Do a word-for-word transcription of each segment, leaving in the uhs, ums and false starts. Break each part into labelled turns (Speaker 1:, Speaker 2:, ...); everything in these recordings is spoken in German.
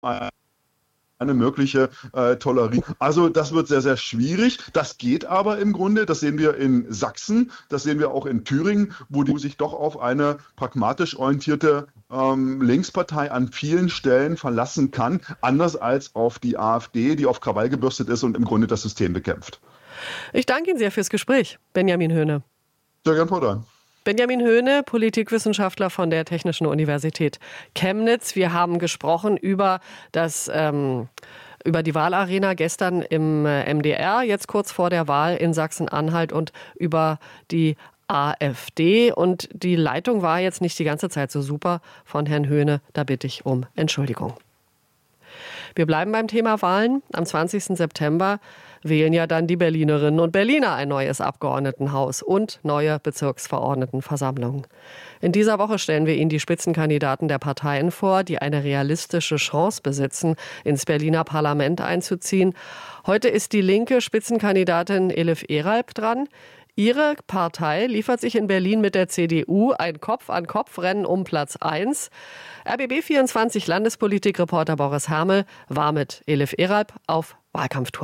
Speaker 1: eine mögliche äh, Tolerierung. Also das wird sehr, sehr schwierig. Das geht aber im Grunde, das sehen wir in Sachsen, das sehen wir auch in Thüringen, wo die sich doch auf eine pragmatisch orientierte ähm, Linkspartei an vielen Stellen verlassen kann, anders als auf die AfD, die auf Krawall gebürstet ist und im Grunde das System bekämpft.
Speaker 2: Ich danke Ihnen sehr fürs Gespräch, Benjamin Höhne.
Speaker 1: Sehr gern, Frau Dahl.
Speaker 2: Benjamin Höhne, Politikwissenschaftler von der Technischen Universität Chemnitz. Wir haben gesprochen über das ähm, über die Wahlarena gestern im äh, M D R, jetzt kurz vor der Wahl in Sachsen-Anhalt, und über die AfD. Und die Leitung war jetzt nicht die ganze Zeit so super von Herrn Höhne. Da bitte ich um Entschuldigung. Wir bleiben beim Thema Wahlen. Am zwanzigsten September wählen ja dann die Berlinerinnen und Berliner ein neues Abgeordnetenhaus und neue Bezirksverordnetenversammlungen. In dieser Woche stellen wir Ihnen die Spitzenkandidaten der Parteien vor, die eine realistische Chance besitzen, ins Berliner Parlament einzuziehen. Heute ist die linke Spitzenkandidatin Elif Eralp dran. Ihre Partei liefert sich in Berlin mit der C D U ein Kopf-an-Kopf-Rennen um Platz eins. R B B vierundzwanzig Landespolitik-Reporter Boris Hermel war mit Elif Eralp auf Wahlkampftour.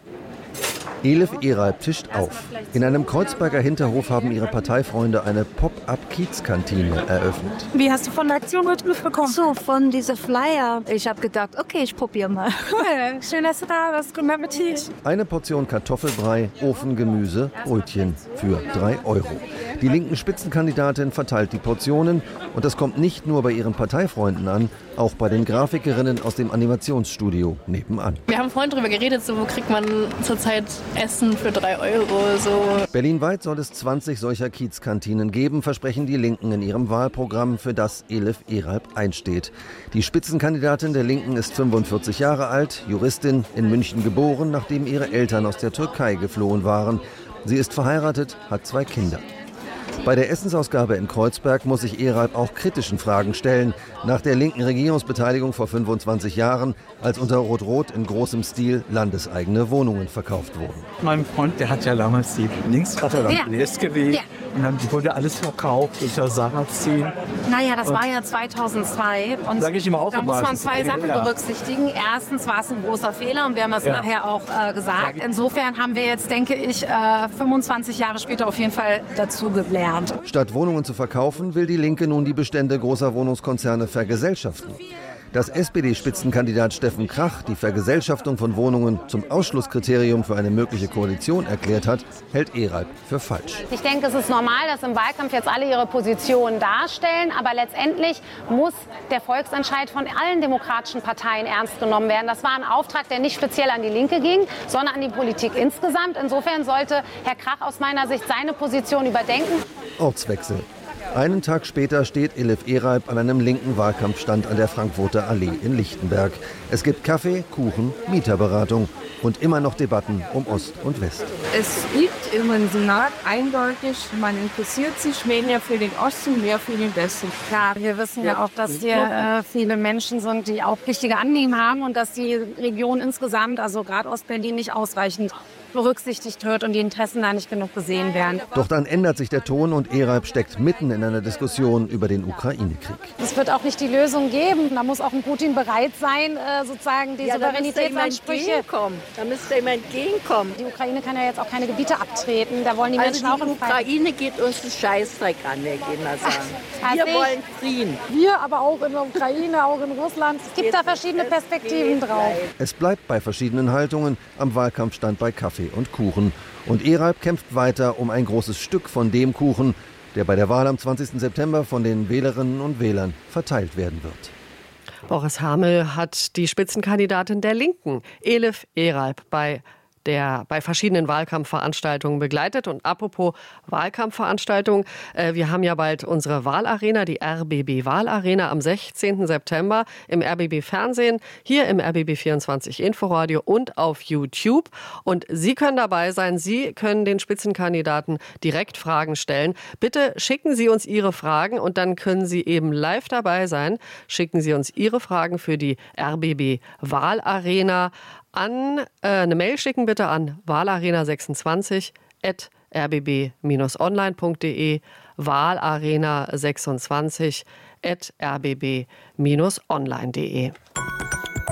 Speaker 3: Elif Eralp tischt auf. In einem Kreuzberger Hinterhof haben ihre Parteifreunde eine Pop-up-Kiezkantine eröffnet.
Speaker 4: Wie hast du von der Aktion mitbekommen?
Speaker 5: So, von dieser Flyer. Ich habe gedacht, okay, ich probiere mal.
Speaker 4: Cool, schön, dass du da bist. Guten Appetit.
Speaker 3: Eine Portion Kartoffelbrei, Ofengemüse, Brötchen für drei Euro. Die linken Spitzenkandidatin verteilt die Portionen und das kommt nicht nur bei ihren Parteifreunden an, auch bei den Grafikerinnen aus dem Animationsstudio nebenan.
Speaker 6: Wir haben vorhin darüber geredet, so, wo kriegt man zurzeit Essen für drei Euro. So.
Speaker 3: Berlinweit soll es zwanzig solcher Kiezkantinen geben, versprechen die Linken in ihrem Wahlprogramm, für das Elif Eralp einsteht. Die Spitzenkandidatin der Linken ist fünfundvierzig Jahre alt, Juristin, in München geboren, nachdem ihre Eltern aus der Türkei geflohen waren. Sie ist verheiratet, hat zwei Kinder. Bei der Essensausgabe in Kreuzberg muss sich Eralp auch kritischen Fragen stellen. Nach der linken Regierungsbeteiligung vor fünfundzwanzig Jahren, als unter Rot-Rot in großem Stil landeseigene Wohnungen verkauft wurden.
Speaker 7: Mein Freund, der hat ja damals die Linkspartei ja. gewählt. Ja. Und dann wurde alles verkauft unter Sarrazin.
Speaker 4: Naja, das und war ja zweitausendzwei. Und
Speaker 7: sag ich immer auch
Speaker 4: da muss man zwei Sachen
Speaker 7: ja.
Speaker 4: berücksichtigen. Erstens war es ein großer Fehler und wir haben das ja. nachher auch äh, gesagt. Insofern haben wir jetzt, denke ich, äh, fünfundzwanzig Jahre später auf jeden Fall dazu gelernt.
Speaker 3: Statt Wohnungen zu verkaufen, will die Linke nun die Bestände großer Wohnungskonzerne vergesellschaften. Dass S P D-Spitzenkandidat Steffen Krach die Vergesellschaftung von Wohnungen zum Ausschlusskriterium für eine mögliche Koalition erklärt hat, hält Eralp für falsch.
Speaker 8: Ich denke, es ist normal, dass im Wahlkampf jetzt alle ihre Positionen darstellen, aber letztendlich muss der Volksentscheid von allen demokratischen Parteien ernst genommen werden. Das war ein Auftrag, der nicht speziell an die Linke ging, sondern an die Politik insgesamt. Insofern sollte Herr Krach aus meiner Sicht seine Position überdenken.
Speaker 3: Ortswechsel. Einen Tag später steht Elif Eralp an einem linken Wahlkampfstand an der Frankfurter Allee in Lichtenberg. Es gibt Kaffee, Kuchen, Mieterberatung und immer noch Debatten um Ost und West.
Speaker 9: Es liegt im Senat eindeutig, man interessiert sich weniger für den Osten, mehr für den Westen.
Speaker 4: Ja, wir wissen ja auch, dass hier äh, viele Menschen sind, die auch richtige Anliegen haben und dass die Region insgesamt, also gerade Ostberlin, nicht ausreichend berücksichtigt wird und die Interessen da nicht genug gesehen werden.
Speaker 3: Doch dann ändert sich der Ton und Eralp steckt mitten in einer Diskussion über den Ukraine-Krieg.
Speaker 8: Es wird auch nicht die Lösung geben. Da muss auch ein Putin bereit sein, sozusagen die
Speaker 5: ja,
Speaker 8: Souveränitätsansprüche.
Speaker 5: Da müsste ihm entgegenkommen.
Speaker 8: Die Ukraine kann ja jetzt auch keine Gebiete abtreten. Da wollen die Menschen
Speaker 5: also die
Speaker 8: auch
Speaker 5: Die Ukraine geht uns einen Scheißdreck an, Herr Gehner sagen. Wir
Speaker 8: also
Speaker 5: wollen Frieden.
Speaker 8: Wir, aber auch in der Ukraine, auch in Russland. Es gibt da verschiedene Perspektiven drauf.
Speaker 3: Es bleibt bei verschiedenen Haltungen am Wahlkampfstand bei Kaffee und Kuchen. Und Eralp kämpft weiter um ein großes Stück von dem Kuchen, der bei der Wahl am zwanzigsten September von den Wählerinnen und Wählern verteilt werden wird.
Speaker 2: Boris Hermel hat die Spitzenkandidatin der Linken, Elif Eralp, bei der bei verschiedenen Wahlkampfveranstaltungen begleitet. Und apropos Wahlkampfveranstaltungen, äh, wir haben ja bald unsere Wahlarena, die R B B Wahlarena am sechzehnten September im R B B Fernsehen, hier im R B B vierundzwanzig Inforadio und auf YouTube. Und Sie können dabei sein, Sie können den Spitzenkandidaten direkt Fragen stellen. Bitte schicken Sie uns Ihre Fragen und dann können Sie eben live dabei sein. Schicken Sie uns Ihre Fragen für die R B B Wahlarena an, äh, eine Mail schicken bitte an wahlarena sechsundzwanzig at r b b online punkt d e, wahlarena sechsundzwanzig at r b b online punkt d e.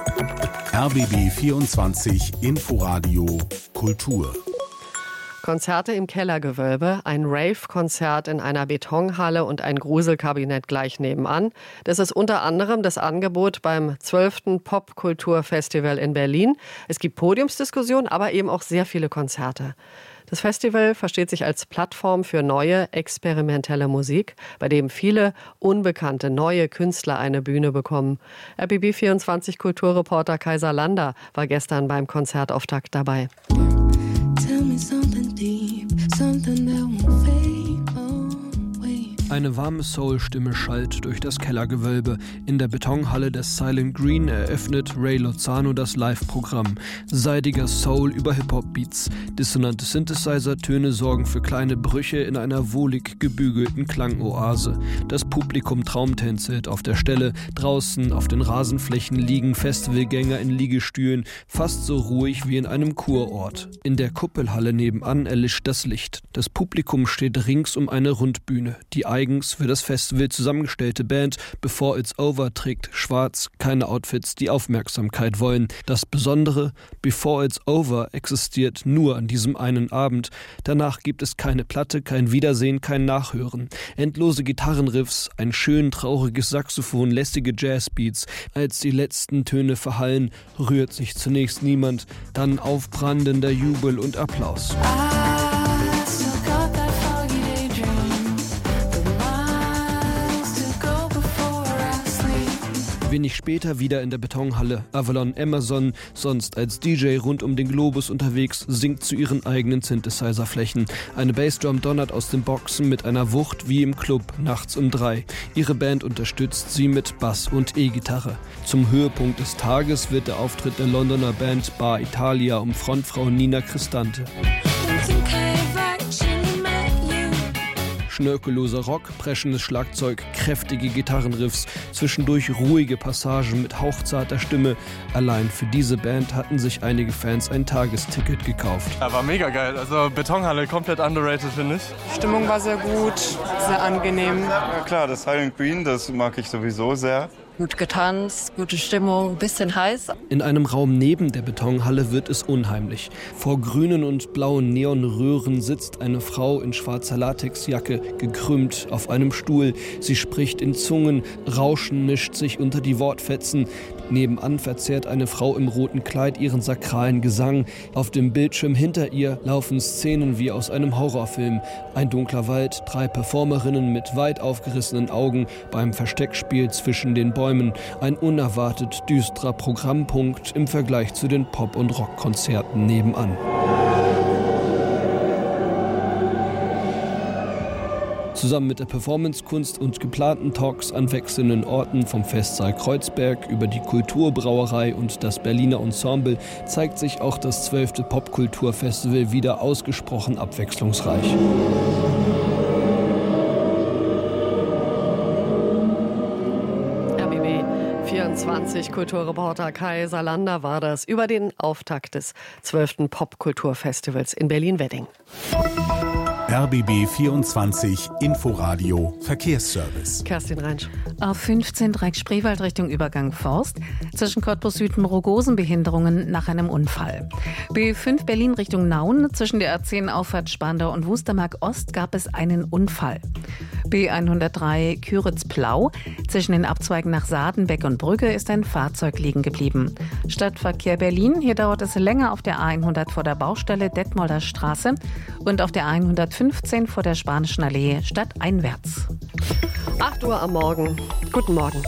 Speaker 10: R B B vierundzwanzig Inforadio Kultur.
Speaker 2: Konzerte im Kellergewölbe, ein Rave-Konzert in einer Betonhalle und ein Gruselkabinett gleich nebenan. Das ist unter anderem das Angebot beim zwölften Popkulturfestival in Berlin. Es gibt Podiumsdiskussionen, aber eben auch sehr viele Konzerte. Das Festival versteht sich als Plattform für neue, experimentelle Musik, bei dem viele unbekannte, neue Künstler eine Bühne bekommen. R B B vierundzwanzig Kulturreporter Kaiser Lander war gestern beim Konzertauftakt dabei.
Speaker 11: Tell me something deep, something that won't fade away.
Speaker 12: Eine warme Soul-Stimme schallt durch das Kellergewölbe. In der Betonhalle des Silent Green eröffnet Ray Lozano das Live-Programm. Seidiger Soul über Hip-Hop-Beats. Dissonante Synthesizer-Töne sorgen für kleine Brüche in einer wohlig gebügelten Klangoase. Das Publikum traumtänzelt auf der Stelle. Draußen auf den Rasenflächen liegen Festivalgänger in Liegestühlen, fast so ruhig wie in einem Kurort. In der Kuppelhalle nebenan erlischt das Licht. Das Publikum steht rings um eine Rundbühne. Die eigens für das Festival zusammengestellte Band Before It's Over trägt schwarz, keine Outfits, die Aufmerksamkeit wollen. Das Besondere, Before It's Over existiert nur an diesem einen Abend. Danach gibt es keine Platte, kein Wiedersehen, kein Nachhören. Endlose Gitarrenriffs, ein schön trauriges Saxophon, lässige Jazzbeats. Als die letzten Töne verhallen, rührt sich zunächst niemand, dann aufbrandender Jubel und Applaus. Wenig später wieder in der Betonhalle. Avalon Emerson, sonst als D J rund um den Globus unterwegs, singt zu ihren eigenen Synthesizer-Flächen. Eine Bassdrum donnert aus den Boxen mit einer Wucht wie im Club, nachts um drei. Ihre Band unterstützt sie mit Bass und E-Gitarre. Zum Höhepunkt des Tages wird der Auftritt der Londoner Band Bar Italia um Frontfrau Nina Cristante. Schnörkelloser Rock, preschendes Schlagzeug, kräftige Gitarrenriffs, zwischendurch ruhige Passagen mit hauchzarter Stimme. Allein für diese Band hatten sich einige Fans ein Tagesticket gekauft.
Speaker 13: Ja, war mega geil. Also Betonhalle komplett underrated, finde ich.
Speaker 14: Stimmung war sehr gut, sehr angenehm.
Speaker 15: Ja klar, das Silent Green, das mag ich sowieso sehr.
Speaker 16: Gut getanzt, gute Stimmung, bisschen heiß.
Speaker 12: In einem Raum neben der Betonhalle wird es unheimlich. Vor grünen und blauen Neonröhren sitzt eine Frau in schwarzer Latexjacke, gekrümmt auf einem Stuhl. Sie spricht in Zungen, Rauschen mischt sich unter die Wortfetzen. Nebenan verzerrt eine Frau im roten Kleid ihren sakralen Gesang. Auf dem Bildschirm hinter ihr laufen Szenen wie aus einem Horrorfilm. Ein dunkler Wald, drei Performerinnen mit weit aufgerissenen Augen beim Versteckspiel zwischen den Bäumen. Ein unerwartet düsterer Programmpunkt im Vergleich zu den Pop- und Rockkonzerten nebenan. Zusammen mit der Performancekunst und geplanten Talks an wechselnden Orten vom Festsaal Kreuzberg über die Kulturbrauerei und das Berliner Ensemble zeigt sich auch das zwölfte Popkulturfestival wieder ausgesprochen abwechslungsreich.
Speaker 2: R B B vierundzwanzig Kulturreporter Kaiser Lander war das über den Auftakt des zwölften Popkulturfestivals in Berlin-Wedding.
Speaker 10: R B B vierundzwanzig Inforadio Verkehrsservice.
Speaker 2: Kerstin Reinsch.
Speaker 17: Auf fünfzehn Dreieck-Spreewald Richtung Übergang Forst. Zwischen Cottbus Süd und Rogosen Behinderungen nach einem Unfall. B fünf Berlin Richtung Nauen. Zwischen der A zehn Auffahrt Spandau und Wustermark Ost gab es einen Unfall. B hundertdrei Küritz-Plau. Zwischen den Abzweigen nach Saadenbeck und Brügge ist ein Fahrzeug liegen geblieben. Stadtverkehr Berlin. Hier dauert es länger auf der A hundert vor der Baustelle Detmolder Straße und auf der A hundertfünfzehn vor der Spanischen Allee stadteinwärts.
Speaker 2: acht Uhr am Morgen. Guten Morgen.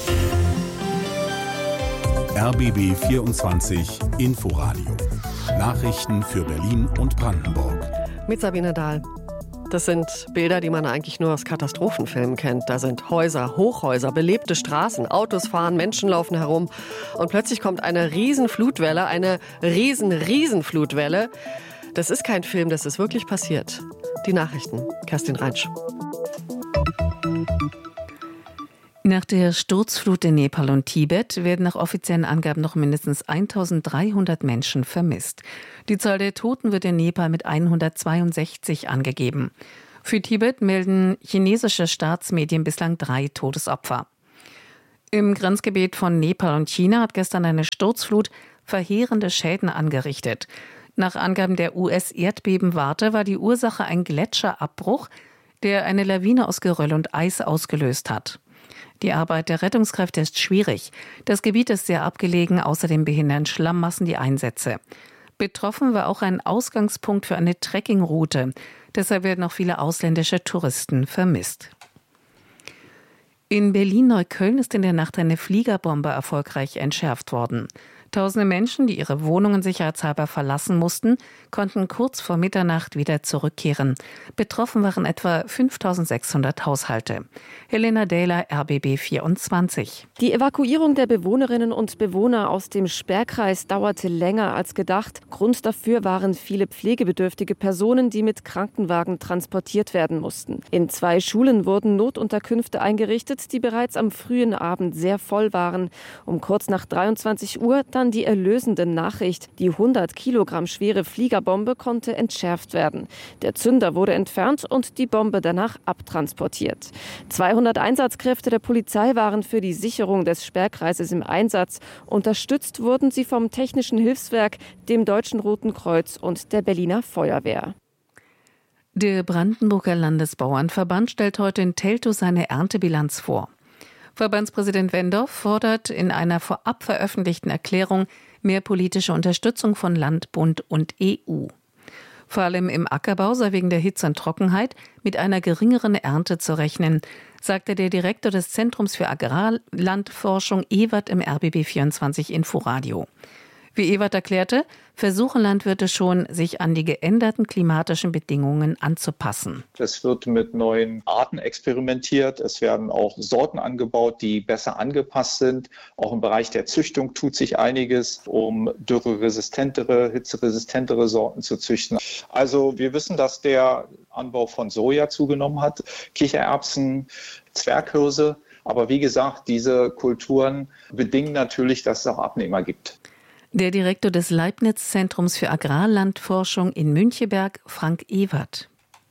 Speaker 10: R B B vierundzwanzig Inforadio. Nachrichten für Berlin und Brandenburg.
Speaker 2: Mit Sabine Dahl. Das sind Bilder, die man eigentlich nur aus Katastrophenfilmen kennt. Da sind Häuser, Hochhäuser, belebte Straßen, Autos fahren, Menschen laufen herum. Und plötzlich kommt eine Riesenflutwelle, eine riesen, Riesenflutwelle. Das ist kein Film, das ist wirklich passiert. Die Nachrichten. Kerstin Reinsch.
Speaker 17: Nach der Sturzflut in Nepal und Tibet werden nach offiziellen Angaben noch mindestens eintausenddreihundert Menschen vermisst. Die Zahl der Toten wird in Nepal mit hundertzweiundsechzig angegeben. Für Tibet melden chinesische Staatsmedien bislang drei Todesopfer. Im Grenzgebiet von Nepal und China hat gestern eine Sturzflut verheerende Schäden angerichtet. Nach Angaben der U S-Erdbebenwarte war die Ursache ein Gletscherabbruch, der eine Lawine aus Geröll und Eis ausgelöst hat. Die Arbeit der Rettungskräfte ist schwierig. Das Gebiet ist sehr abgelegen, außerdem behindern Schlammmassen die Einsätze. Betroffen war auch ein Ausgangspunkt für eine Trekkingroute. Deshalb werden auch viele ausländische Touristen vermisst. In Berlin-Neukölln ist in der Nacht eine Fliegerbombe erfolgreich entschärft worden. Tausende Menschen, die ihre Wohnungen sicherheitshalber verlassen mussten, konnten kurz vor Mitternacht wieder zurückkehren. Betroffen waren etwa fünftausendsechshundert Haushalte. Helena Dehler, R B B vierundzwanzig.
Speaker 18: Die Evakuierung der Bewohnerinnen und Bewohner aus dem Sperrkreis dauerte länger als gedacht. Grund dafür waren viele pflegebedürftige Personen, die mit Krankenwagen transportiert werden mussten. In zwei Schulen wurden Notunterkünfte eingerichtet, die bereits am frühen Abend sehr voll waren. Um kurz nach dreiundzwanzig Uhr dann die erlösende Nachricht. Die hundert Kilogramm schwere Fliegerbombe konnte entschärft werden. Der Zünder wurde entfernt und die Bombe danach abtransportiert. zweihundert Einsatzkräfte der Polizei waren für die Sicherung des Sperrkreises im Einsatz. Unterstützt wurden sie vom Technischen Hilfswerk, dem Deutschen Roten Kreuz und der Berliner Feuerwehr.
Speaker 17: Der Brandenburger Landesbauernverband stellt heute in Teltow seine Erntebilanz vor. Verbandspräsident Wendorf fordert in einer vorab veröffentlichten Erklärung mehr politische Unterstützung von Land, Bund und E U. Vor allem im Ackerbau sei wegen der Hitze und Trockenheit mit einer geringeren Ernte zu rechnen, sagte der Direktor des Zentrums für Agrarlandforschung Ewert im R B B vierundzwanzig Inforadio. Wie Ewert erklärte, versuchen Landwirte schon, sich an die geänderten klimatischen Bedingungen anzupassen.
Speaker 19: Es wird mit neuen Arten experimentiert. Es werden auch Sorten angebaut, die besser angepasst sind. Auch im Bereich der Züchtung tut sich einiges, um dürreresistentere, hitzeresistentere Sorten zu züchten. Also wir wissen, dass der Anbau von Soja zugenommen hat, Kichererbsen, Zwerghirse. Aber wie gesagt, diese Kulturen bedingen natürlich, dass es auch Abnehmer gibt.
Speaker 17: Der Direktor des Leibniz-Zentrums für Agrarlandforschung in Müncheberg, Frank Ewert.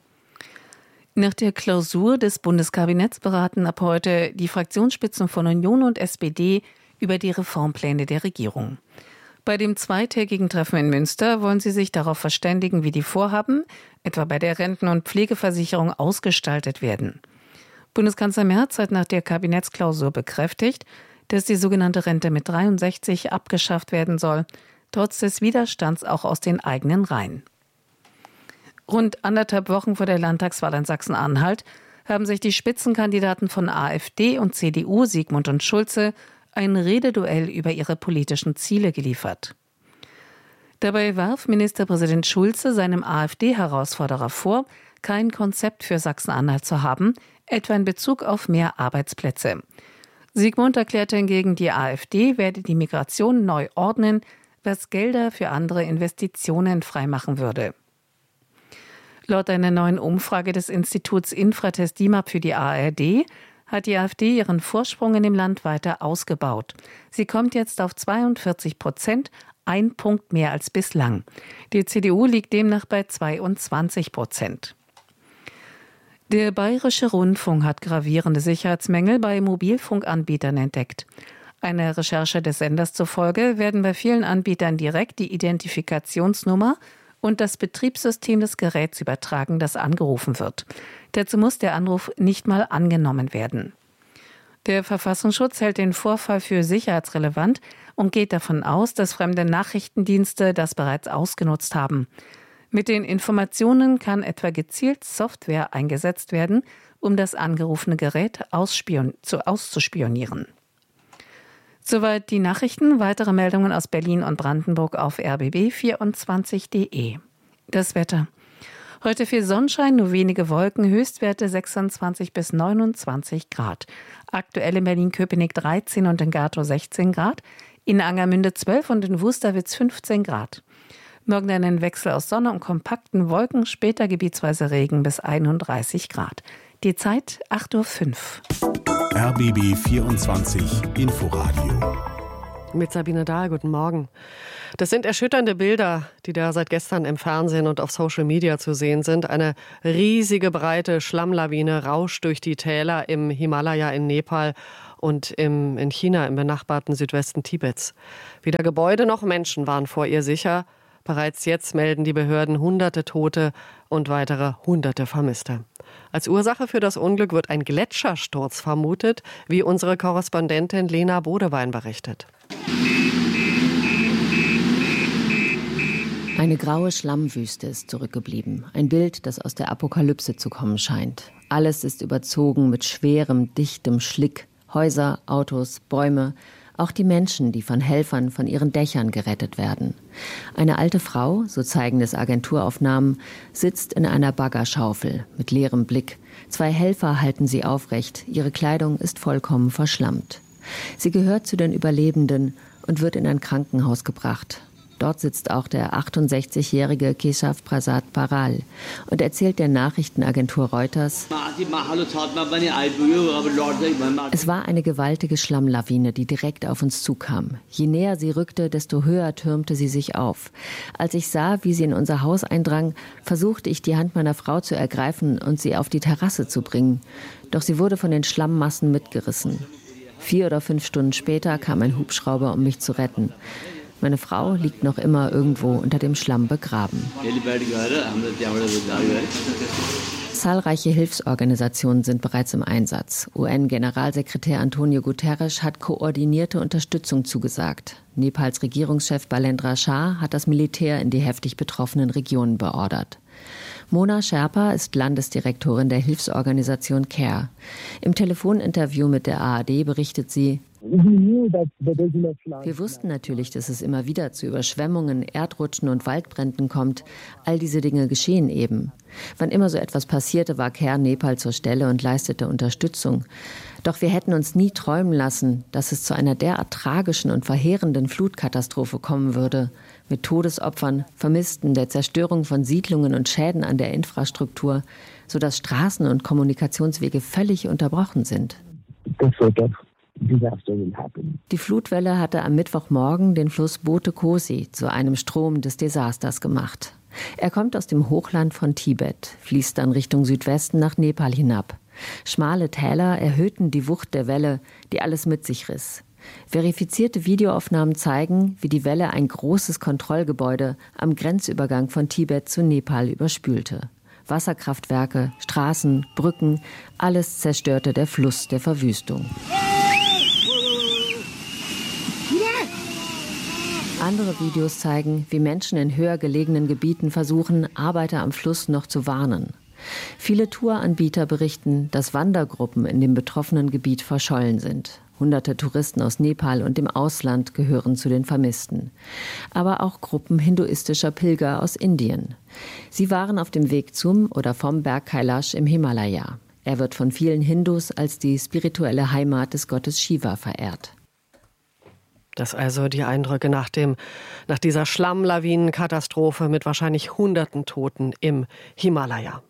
Speaker 17: Nach der Klausur des Bundeskabinetts beraten ab heute die Fraktionsspitzen von Union und S P D über die Reformpläne der Regierung. Bei dem zweitägigen Treffen in Münster wollen sie sich darauf verständigen, wie die Vorhaben, etwa bei der Renten- und Pflegeversicherung, ausgestaltet werden. Bundeskanzler Merz hat nach der Kabinettsklausur bekräftigt, dass die sogenannte Rente mit dreiundsechzig abgeschafft werden soll, trotz des Widerstands auch aus den eigenen Reihen. Rund anderthalb Wochen vor der Landtagswahl in Sachsen-Anhalt haben sich die Spitzenkandidaten von AfD und C D U, Sigmund und Schulze, ein Rededuell über ihre politischen Ziele geliefert. Dabei warf Ministerpräsident Schulze seinem AfD-Herausforderer vor, kein Konzept für Sachsen-Anhalt zu haben, etwa in Bezug auf mehr Arbeitsplätze. Sigmund erklärte hingegen, die AfD werde die Migration neu ordnen, was Gelder für andere Investitionen freimachen würde. Laut einer neuen Umfrage des Instituts Infratest D I M A P für die A R D hat die AfD ihren Vorsprung in dem Land weiter ausgebaut. Sie kommt jetzt auf zweiundvierzig Prozent, ein Punkt mehr als bislang. Die C D U liegt demnach bei zweiundzwanzig Prozent. Der Bayerische Rundfunk hat gravierende Sicherheitsmängel bei Mobilfunkanbietern entdeckt. Einer Recherche des Senders zufolge werden bei vielen Anbietern direkt die Identifikationsnummer und das Betriebssystem des Geräts übertragen, das angerufen wird. Dazu muss der Anruf nicht mal angenommen werden. Der Verfassungsschutz hält den Vorfall für sicherheitsrelevant und geht davon aus, dass fremde Nachrichtendienste das bereits ausgenutzt haben. Mit den Informationen kann etwa gezielt Software eingesetzt werden, um das angerufene Gerät ausspion- zu, auszuspionieren. Soweit die Nachrichten. Weitere Meldungen aus Berlin und Brandenburg auf r b b vierundzwanzig punkt d e. Das Wetter. Heute viel Sonnenschein, nur wenige Wolken, Höchstwerte sechsundzwanzig bis neunundzwanzig Grad. Aktuell in Berlin-Köpenick dreizehn und in Gatow sechzehn Grad, in Angermünde zwölf und in Wusterwitz fünfzehn Grad. Morgen dann ein Wechsel aus Sonne und kompakten Wolken, später gebietsweise Regen bis einunddreißig Grad. Die Zeit acht Uhr fünf.
Speaker 10: R B B vierundzwanzig Inforadio.
Speaker 2: Mit Sabine Dahl, guten Morgen. Das sind erschütternde Bilder, die da seit gestern im Fernsehen und auf Social Media zu sehen sind. Eine riesige, breite Schlammlawine rauscht durch die Täler im Himalaya in Nepal und im, in China im benachbarten Südwesten Tibets. Weder Gebäude noch Menschen waren vor ihr sicher. Bereits jetzt melden die Behörden hunderte Tote und weitere hunderte Vermisste. Als Ursache für das Unglück wird ein Gletschersturz vermutet, wie unsere Korrespondentin Lena Bodewein berichtet.
Speaker 20: Eine graue Schlammwüste ist zurückgeblieben. Ein Bild, das aus der Apokalypse zu kommen scheint. Alles ist überzogen mit schwerem, dichtem Schlick. Häuser, Autos, Bäume. Auch die Menschen, die von Helfern von ihren Dächern gerettet werden. Eine alte Frau, so zeigen es Agenturaufnahmen, sitzt in einer Baggerschaufel mit leerem Blick. Zwei Helfer halten sie aufrecht. Ihre Kleidung ist vollkommen verschlammt. Sie gehört zu den Überlebenden und wird in ein Krankenhaus gebracht. Dort sitzt auch der achtundsechzigjährige Keshav Prasad Baral und erzählt der Nachrichtenagentur Reuters: Es war eine gewaltige Schlammlawine, die direkt auf uns zukam. Je näher sie rückte, desto höher türmte sie sich auf. Als ich sah, wie sie in unser Haus eindrang, versuchte ich, die Hand meiner Frau zu ergreifen und sie auf die Terrasse zu bringen. Doch sie wurde von den Schlammmassen mitgerissen. Vier oder fünf Stunden später kam ein Hubschrauber, um mich zu retten. Meine Frau liegt noch immer irgendwo unter dem Schlamm begraben. Zahlreiche Hilfsorganisationen sind bereits im Einsatz. U N-Generalsekretär Antonio Guterres hat koordinierte Unterstützung zugesagt. Nepals Regierungschef Balendra Shah hat das Militär in die heftig betroffenen Regionen beordert. Mona Sherpa ist Landesdirektorin der Hilfsorganisation CARE. Im Telefoninterview mit der A R D berichtet sie: Wir wussten natürlich, dass es immer wieder zu Überschwemmungen, Erdrutschen und Waldbränden kommt. All diese Dinge geschehen eben. Wann immer so etwas passierte, war CARE Nepal zur Stelle und leistete Unterstützung. Doch wir hätten uns nie träumen lassen, dass es zu einer derart tragischen und verheerenden Flutkatastrophe kommen würde. Mit Todesopfern, Vermissten, der Zerstörung von Siedlungen und Schäden an der Infrastruktur, sodass Straßen und Kommunikationswege völlig unterbrochen sind. Die Flutwelle hatte am Mittwochmorgen den Fluss Bote Kosi zu einem Strom des Desasters gemacht. Er kommt aus dem Hochland von Tibet, fließt dann Richtung Südwesten nach Nepal hinab. Schmale Täler erhöhten die Wucht der Welle, die alles mit sich riss. Verifizierte Videoaufnahmen zeigen, wie die Welle ein großes Kontrollgebäude am Grenzübergang von Tibet zu Nepal überspülte. Wasserkraftwerke, Straßen, Brücken, alles zerstörte der Fluss der Verwüstung. Andere Videos zeigen, wie Menschen in höher gelegenen Gebieten versuchen, Arbeiter am Fluss noch zu warnen. Viele Touranbieter berichten, dass Wandergruppen in dem betroffenen Gebiet verschollen sind. Hunderte Touristen aus Nepal und dem Ausland gehören zu den Vermissten. Aber auch Gruppen hinduistischer Pilger aus Indien. Sie waren auf dem Weg zum oder vom Berg Kailash im Himalaya. Er wird von vielen Hindus als die spirituelle Heimat des Gottes Shiva verehrt.
Speaker 2: Das also die Eindrücke nach, dem, nach dieser Schlammlawinenkatastrophe mit wahrscheinlich hunderten Toten im Himalaya.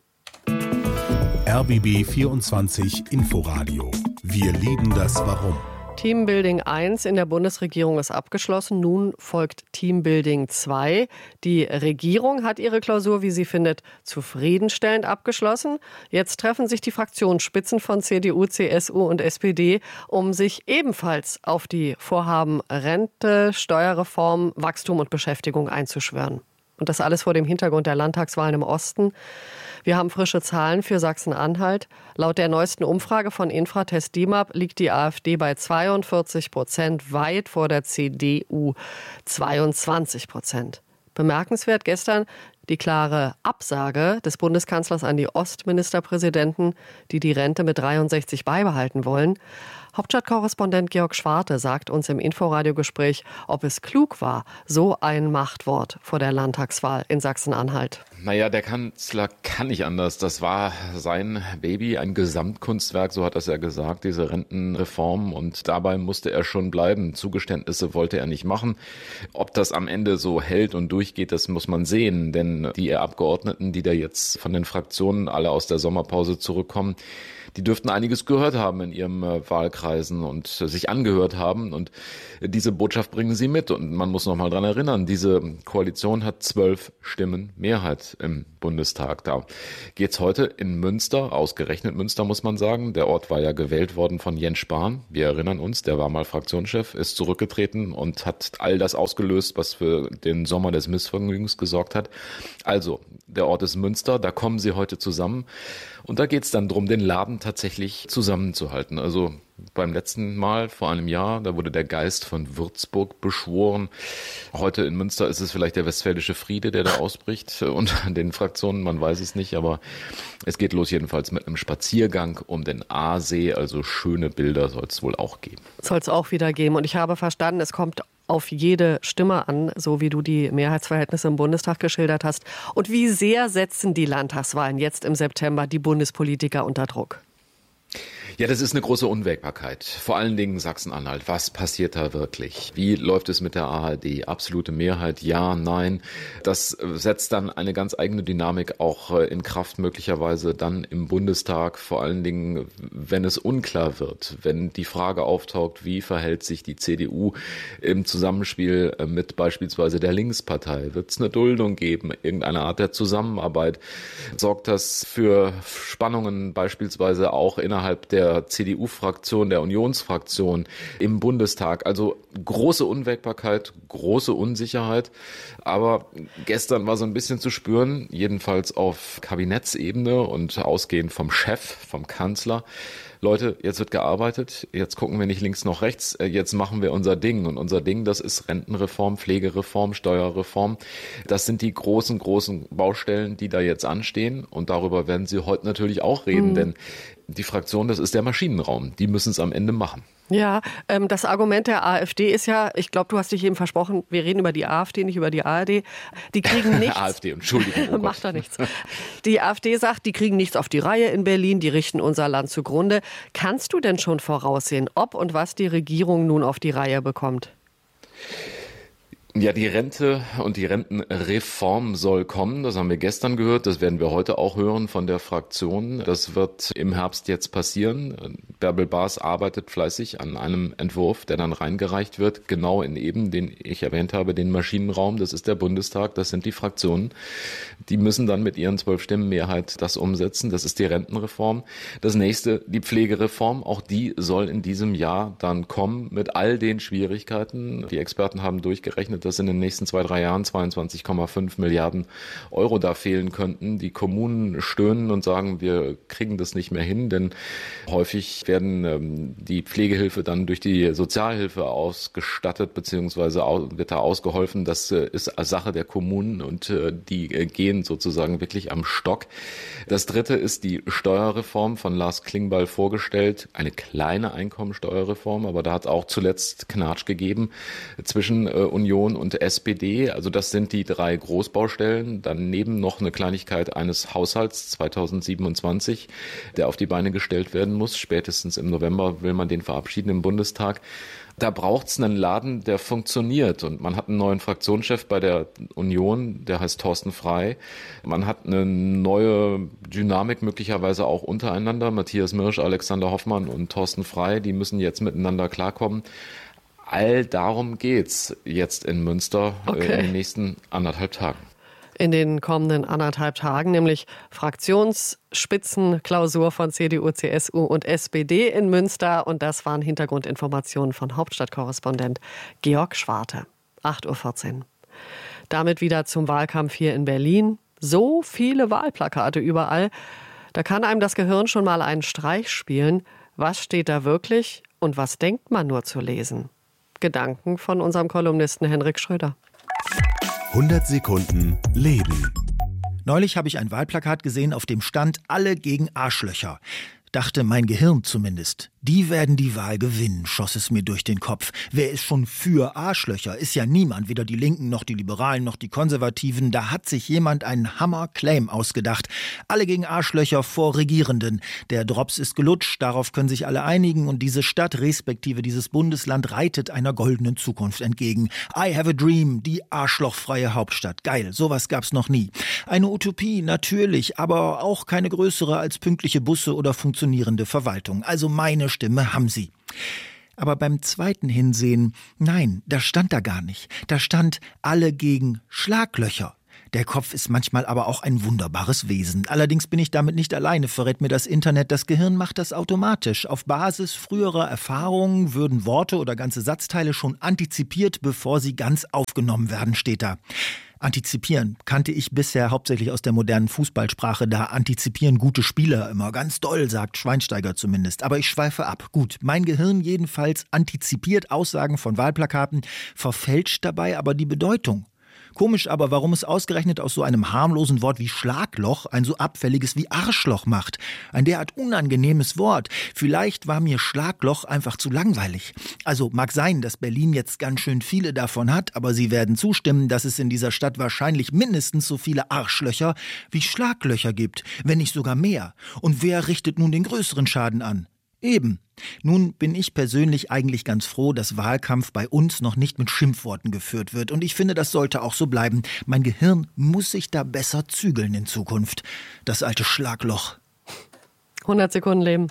Speaker 10: R B B vierundzwanzig Inforadio. Wir lieben das Warum.
Speaker 2: Teambuilding eins in der Bundesregierung ist abgeschlossen. Nun folgt Teambuilding zwei. Die Regierung hat ihre Klausur, wie sie findet, zufriedenstellend abgeschlossen. Jetzt treffen sich die Fraktionsspitzen von C D U, C S U und S P D, um sich ebenfalls auf die Vorhaben Rente, Steuerreform, Wachstum und Beschäftigung einzuschwören. Und das alles vor dem Hintergrund der Landtagswahlen im Osten. Wir haben frische Zahlen für Sachsen-Anhalt. Laut der neuesten Umfrage von Infratest D I M A P liegt die AfD bei zweiundvierzig Prozent, weit vor der C D U zweiundzwanzig Prozent. Bemerkenswert gestern die klare Absage des Bundeskanzlers an die Ostministerpräsidenten, die die Rente mit dreiundsechzig beibehalten wollen. Hauptstadtkorrespondent Georg Schwarte sagt uns im Inforadiogespräch, ob es klug war, so ein Machtwort vor der Landtagswahl in Sachsen-Anhalt.
Speaker 21: Naja, der Kanzler kann nicht anders. Das war sein Baby, ein Gesamtkunstwerk, so hat das ja gesagt, diese Rentenreform. Und dabei musste er schon bleiben. Zugeständnisse wollte er nicht machen. Ob das am Ende so hält und durchgeht, das muss man sehen. Denn die Abgeordneten, die da jetzt von den Fraktionen alle aus der Sommerpause zurückkommen, die dürften einiges gehört haben in ihren äh, Wahlkreisen und äh, sich angehört haben. Und äh, diese Botschaft bringen sie mit. Und man muss noch mal dran erinnern, diese Koalition hat zwölf Stimmen Mehrheit im Bundestag. Da geht's heute in Münster, ausgerechnet Münster muss man sagen. Der Ort war ja gewählt worden von Jens Spahn. Wir erinnern uns, der war mal Fraktionschef, ist zurückgetreten und hat all das ausgelöst, was für den Sommer des Missvergnügens gesorgt hat. Also, der Ort ist Münster, da kommen sie heute zusammen. Und da geht's dann drum, den Laden tatsächlich zusammenzuhalten. Also beim letzten Mal, vor einem Jahr, da wurde der Geist von Würzburg beschworen. Heute in Münster ist es vielleicht der westfälische Friede, der da ausbricht unter den Fraktionen, man weiß es nicht. Aber es geht los jedenfalls mit einem Spaziergang um den Aasee. Also schöne Bilder soll es wohl auch geben.
Speaker 2: Soll es auch wieder geben. Und ich habe verstanden, es kommt auf jede Stimme an, so wie du die Mehrheitsverhältnisse im Bundestag geschildert hast. Und wie sehr setzen die Landtagswahlen jetzt im September die Bundespolitiker unter Druck?
Speaker 21: Ja, das ist eine große Unwägbarkeit. Vor allen Dingen Sachsen-Anhalt. Was passiert da wirklich? Wie läuft es mit der A R D? Absolute Mehrheit? Ja, nein. Das setzt dann eine ganz eigene Dynamik auch in Kraft, möglicherweise dann im Bundestag. Vor allen Dingen, wenn es unklar wird, wenn die Frage auftaucht, wie verhält sich die C D U im Zusammenspiel mit beispielsweise der Linkspartei? Wird es eine Duldung geben? Irgendeine Art der Zusammenarbeit? Sorgt das für Spannungen beispielsweise auch innerhalb der der C D U-Fraktion, der Unionsfraktion im Bundestag. Also große Unwägbarkeit, große Unsicherheit. Aber gestern war so ein bisschen zu spüren, jedenfalls auf Kabinettsebene und ausgehend vom Chef, vom Kanzler. Leute, jetzt wird gearbeitet, jetzt gucken wir nicht links noch rechts, jetzt machen wir unser Ding. Und unser Ding, das ist Rentenreform, Pflegereform, Steuerreform. Das sind die großen, großen Baustellen, die da jetzt anstehen. Und darüber werden Sie heute natürlich auch reden, mhm. denn die Fraktion, das ist der Maschinenraum. Die müssen es am Ende machen.
Speaker 2: Ja, ähm, das Argument der AfD ist ja, ich glaube, du hast dich eben versprochen, wir reden über die AfD, nicht über die A R D. Die kriegen nichts.
Speaker 21: AfD, Entschuldigung. Oh
Speaker 2: Macht da nichts. Die AfD sagt, die kriegen nichts auf die Reihe in Berlin, die richten unser Land zugrunde. Kannst du denn schon voraussehen, ob und was die Regierung nun auf die Reihe bekommt?
Speaker 21: Ja, die Rente und die Rentenreform soll kommen. Das haben wir gestern gehört. Das werden wir heute auch hören von der Fraktion. Das wird im Herbst jetzt passieren. Bärbel Baas arbeitet fleißig an einem Entwurf, der dann reingereicht wird. Genau in eben, den ich erwähnt habe, den Maschinenraum. Das ist der Bundestag. Das sind die Fraktionen. Die müssen dann mit ihren zwölf Stimmen Mehrheit das umsetzen. Das ist die Rentenreform. Das nächste, die Pflegereform. Auch die soll in diesem Jahr dann kommen mit all den Schwierigkeiten. Die Experten haben durchgerechnet, dass in den nächsten zwei, drei Jahren zweiundzwanzig Komma fünf Milliarden Euro da fehlen könnten. Die Kommunen stöhnen und sagen, wir kriegen das nicht mehr hin, denn häufig werden ähm, die Pflegehilfe dann durch die Sozialhilfe ausgestattet, beziehungsweise wird da ausgeholfen. Das äh, ist Sache der Kommunen und äh, die äh, gehen sozusagen wirklich am Stock. Das dritte ist die Steuerreform von Lars Klingbeil vorgestellt. Eine kleine Einkommensteuerreform, aber da hat es auch zuletzt Knatsch gegeben zwischen äh, Union und S P D. Also das sind die drei Großbaustellen. Daneben noch eine Kleinigkeit eines Haushalts zweitausendsiebenundzwanzig, der auf die Beine gestellt werden muss. Spätestens im November will man den verabschieden im Bundestag. Da braucht es einen Laden, der funktioniert. Und man hat einen neuen Fraktionschef bei der Union, der heißt Thorsten Frey. Man hat eine neue Dynamik möglicherweise auch untereinander. Matthias Mirsch, Alexander Hoffmann und Thorsten Frey, die müssen jetzt miteinander klarkommen. All darum geht's jetzt in Münster okay. äh, in den nächsten anderthalb Tagen.
Speaker 2: In den kommenden anderthalb Tagen, nämlich Fraktionsspitzenklausur von C D U, C S U und S P D in Münster. Und das waren Hintergrundinformationen von Hauptstadtkorrespondent Georg Schwarte. acht Uhr vierzehn. Damit wieder zum Wahlkampf hier in Berlin. So viele Wahlplakate überall. Da kann einem das Gehirn schon mal einen Streich spielen. Was steht da wirklich und was denkt man nur zu lesen? Gedanken von unserem Kolumnisten Henrik Schröder.
Speaker 1: hundert Sekunden Leben.
Speaker 22: Neulich habe ich ein Wahlplakat gesehen, auf dem stand "Alle gegen Arschlöcher". Dachte mein Gehirn zumindest. Die werden die Wahl gewinnen, schoss es mir durch den Kopf. Wer ist schon für Arschlöcher? Ist ja niemand, weder die Linken noch die Liberalen noch die Konservativen. Da hat sich jemand einen Hammer-Claim ausgedacht. Alle gegen Arschlöcher vor Regierenden. Der Drops ist gelutscht, darauf können sich alle einigen und diese Stadt, respektive dieses Bundesland, reitet einer goldenen Zukunft entgegen. I have a dream, die arschlochfreie Hauptstadt. Geil, sowas gab's noch nie. Eine Utopie, natürlich, aber auch keine größere als pünktliche Busse oder funktionierende Verwaltung. Also meine Stimme haben sie. Aber beim zweiten Hinsehen, nein, das stand da gar nicht. Da stand "Alle gegen Schlaglöcher". Der Kopf ist manchmal aber auch ein wunderbares Wesen. Allerdings bin ich damit nicht alleine, verrät mir das Internet. Das Gehirn macht das automatisch. Auf Basis früherer Erfahrungen würden Worte oder ganze Satzteile schon antizipiert, bevor sie ganz aufgenommen werden, steht da. Antizipieren kannte ich bisher hauptsächlich aus der modernen Fußballsprache. Da antizipieren gute Spieler immer ganz doll, sagt Schweinsteiger zumindest. Aber ich schweife ab. Gut, mein Gehirn jedenfalls antizipiert Aussagen von Wahlplakaten, verfälscht dabei aber die Bedeutung. Komisch aber, warum es ausgerechnet aus so einem harmlosen Wort wie Schlagloch ein so abfälliges wie Arschloch macht. Ein derart unangenehmes Wort. Vielleicht war mir Schlagloch einfach zu langweilig. Also mag sein, dass Berlin jetzt ganz schön viele davon hat, aber Sie werden zustimmen, dass es in dieser Stadt wahrscheinlich mindestens so viele Arschlöcher wie Schlaglöcher gibt, wenn nicht sogar mehr. Und wer richtet nun den größeren Schaden an? Eben. Nun bin ich persönlich eigentlich ganz froh, dass Wahlkampf bei uns noch nicht mit Schimpfworten geführt wird. Und ich finde, das sollte auch so bleiben. Mein Gehirn muss sich da besser zügeln in Zukunft. Das alte Schlagloch.
Speaker 2: hundert Sekunden Leben.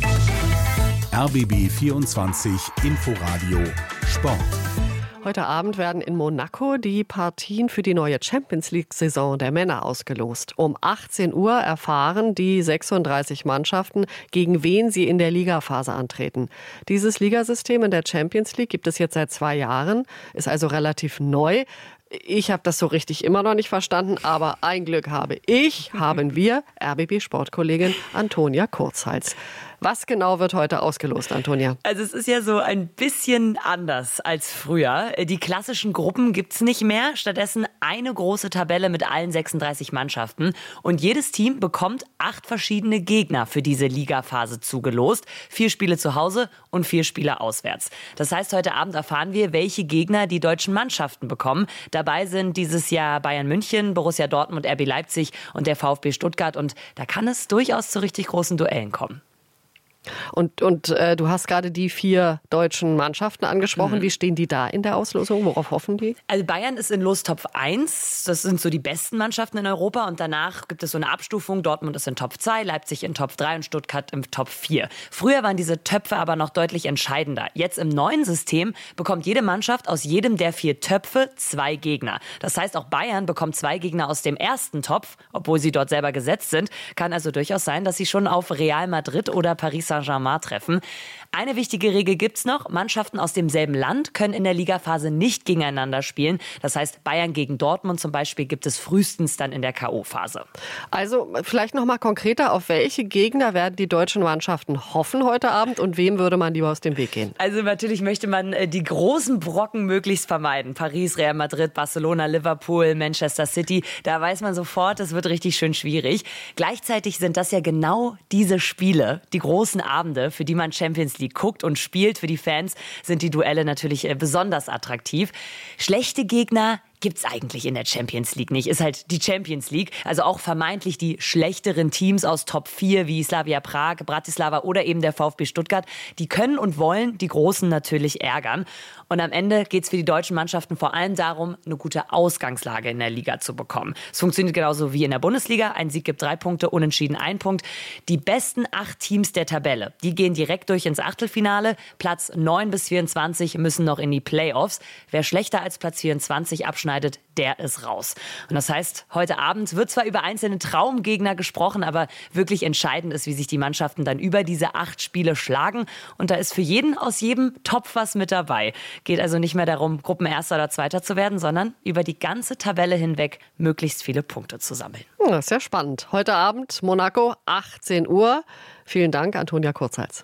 Speaker 10: R B B vierundzwanzig Inforadio Sport.
Speaker 2: Heute Abend werden in Monaco die Partien für die neue Champions-League-Saison der Männer ausgelost. Um achtzehn Uhr erfahren die sechsunddreißig Mannschaften, gegen wen sie in der Ligaphase antreten. Dieses Ligasystem in der Champions League gibt es jetzt seit zwei Jahren, ist also relativ neu. Ich habe das so richtig immer noch nicht verstanden, aber ein Glück habe ich, haben wir, R B B-Sportkollegin Antonia Kurzhals. Was genau wird heute ausgelost, Antonia?
Speaker 6: Also es ist ja so ein bisschen anders als früher. Die klassischen Gruppen gibt's nicht mehr. Stattdessen eine große Tabelle mit allen sechsunddreißig Mannschaften. Und jedes Team bekommt acht verschiedene Gegner für diese Ligaphase zugelost. Vier Spiele zu Hause und vier Spiele auswärts. Das heißt, heute Abend erfahren wir, welche Gegner die deutschen Mannschaften bekommen. Dabei sind dieses Jahr Bayern München, Borussia Dortmund, R B Leipzig und der VfB Stuttgart. Und da kann es durchaus zu richtig großen Duellen kommen.
Speaker 2: Und, und äh, du hast gerade die vier deutschen Mannschaften angesprochen. Mhm. Wie stehen die da in der Auslosung? Worauf hoffen die?
Speaker 6: Also Bayern ist in Lostopf eins. Das sind so die besten Mannschaften in Europa. Und danach gibt es so eine Abstufung. Dortmund ist in Top zwei, Leipzig in Top drei und Stuttgart im Top vier. Früher waren diese Töpfe aber noch deutlich entscheidender. Jetzt im neuen System bekommt jede Mannschaft aus jedem der vier Töpfe zwei Gegner. Das heißt, auch Bayern bekommt zwei Gegner aus dem ersten Topf, obwohl sie dort selber gesetzt sind. Kann also durchaus sein, dass sie schon auf Real Madrid oder Paris Saint-Germain treffen. Eine wichtige Regel gibt's noch. Mannschaften aus demselben Land können in der Ligaphase nicht gegeneinander spielen. Das heißt, Bayern gegen Dortmund zum Beispiel gibt es frühestens dann in der K O-Phase.
Speaker 2: Also vielleicht noch mal konkreter, auf welche Gegner werden die deutschen Mannschaften hoffen heute Abend und wem würde man lieber aus dem Weg gehen?
Speaker 6: Also natürlich möchte man die großen Brocken möglichst vermeiden. Paris, Real Madrid, Barcelona, Liverpool, Manchester City. Da weiß man sofort, das wird richtig schön schwierig. Gleichzeitig sind das ja genau diese Spiele, die großen Abende, für die man Champions League guckt und spielt. Für die Fans sind die Duelle natürlich besonders attraktiv. Schlechte Gegner gibt's eigentlich in der Champions League nicht. Ist halt die Champions League. Also auch vermeintlich die schlechteren Teams aus Top vier wie Slavia Prag, Bratislava oder eben der VfB Stuttgart, die können und wollen die Großen natürlich ärgern. Und am Ende geht's für die deutschen Mannschaften vor allem darum, eine gute Ausgangslage in der Liga zu bekommen. Es funktioniert genauso wie in der Bundesliga. Ein Sieg gibt drei Punkte, unentschieden ein Punkt. Die besten acht Teams der Tabelle, die gehen direkt durch ins Achtelfinale. Platz neun bis vierundzwanzig müssen noch in die Playoffs. Wer schlechter als Platz vierundzwanzig abschneidet, der ist raus. Und das heißt, heute Abend wird zwar über einzelne Traumgegner gesprochen, aber wirklich entscheidend ist, wie sich die Mannschaften dann über diese acht Spiele schlagen. Und da ist für jeden aus jedem Topf was mit dabei. Geht also nicht mehr darum, Gruppenerster oder Zweiter zu werden, sondern über die ganze Tabelle hinweg möglichst viele Punkte zu sammeln.
Speaker 2: Das ist ja spannend. Heute Abend Monaco, achtzehn Uhr. Vielen Dank, Antonia Kurzhals.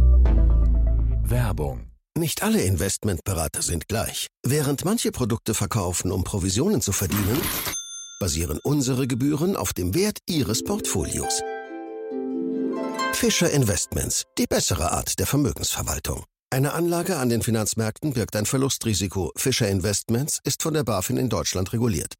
Speaker 1: Werbung. Nicht alle Investmentberater sind gleich. Während manche Produkte verkaufen, um Provisionen zu verdienen, basieren unsere Gebühren auf dem Wert Ihres Portfolios. Fischer Investments, die bessere Art der Vermögensverwaltung. Eine Anlage an den Finanzmärkten birgt ein Verlustrisiko. Fischer Investments ist von der BaFin in Deutschland reguliert.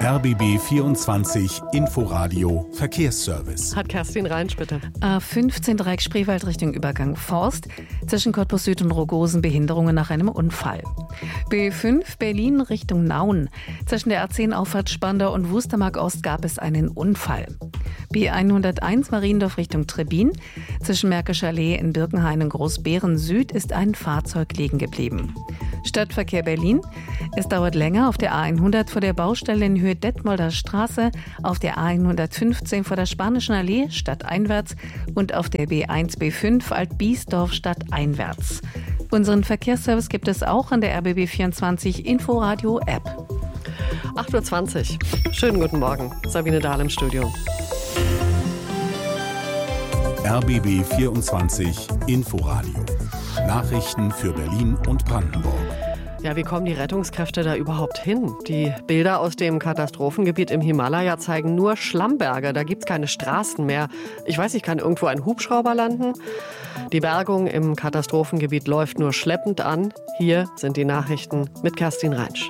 Speaker 10: R B B vierundzwanzig Inforadio Verkehrsservice.
Speaker 2: Hat Kerstin Reinsch, bitte.
Speaker 17: A fünfzehn Dreieck Spreewald Richtung Übergang Forst. Zwischen Cottbus Süd und Rogosen Behinderungen nach einem Unfall. B fünf Berlin Richtung Nauen. Zwischen der A zehn Auffahrt Spandau und Wustermark Ost gab es einen Unfall. B hunderteins Mariendorf Richtung Trebin. Zwischen Märkischer Allee in Birkenhain und Großbeeren Süd ist ein Fahrzeug liegen geblieben. Stadtverkehr Berlin. Es dauert länger auf der A hundert vor der Baustelle in Höhe Detmolder Straße, auf der A hundertfünfzehn vor der Spanischen Allee stadteinwärts und auf der B eins B fünf Alt-Biesdorf stadteinwärts. Unseren Verkehrsservice gibt es auch an der R B B vierundzwanzig Inforadio App.
Speaker 2: acht Uhr zwanzig. Schönen guten Morgen. Sabine Dahl im Studio.
Speaker 10: R B B vierundzwanzig Inforadio. Nachrichten für Berlin und Brandenburg.
Speaker 2: Ja, wie kommen die Rettungskräfte da überhaupt hin? Die Bilder aus dem Katastrophengebiet im Himalaya zeigen nur Schlammberge. Da gibt es keine Straßen mehr. Ich weiß nicht, kann irgendwo ein Hubschrauber landen? Die Bergung im Katastrophengebiet läuft nur schleppend an. Hier sind die Nachrichten mit Kerstin Reinsch.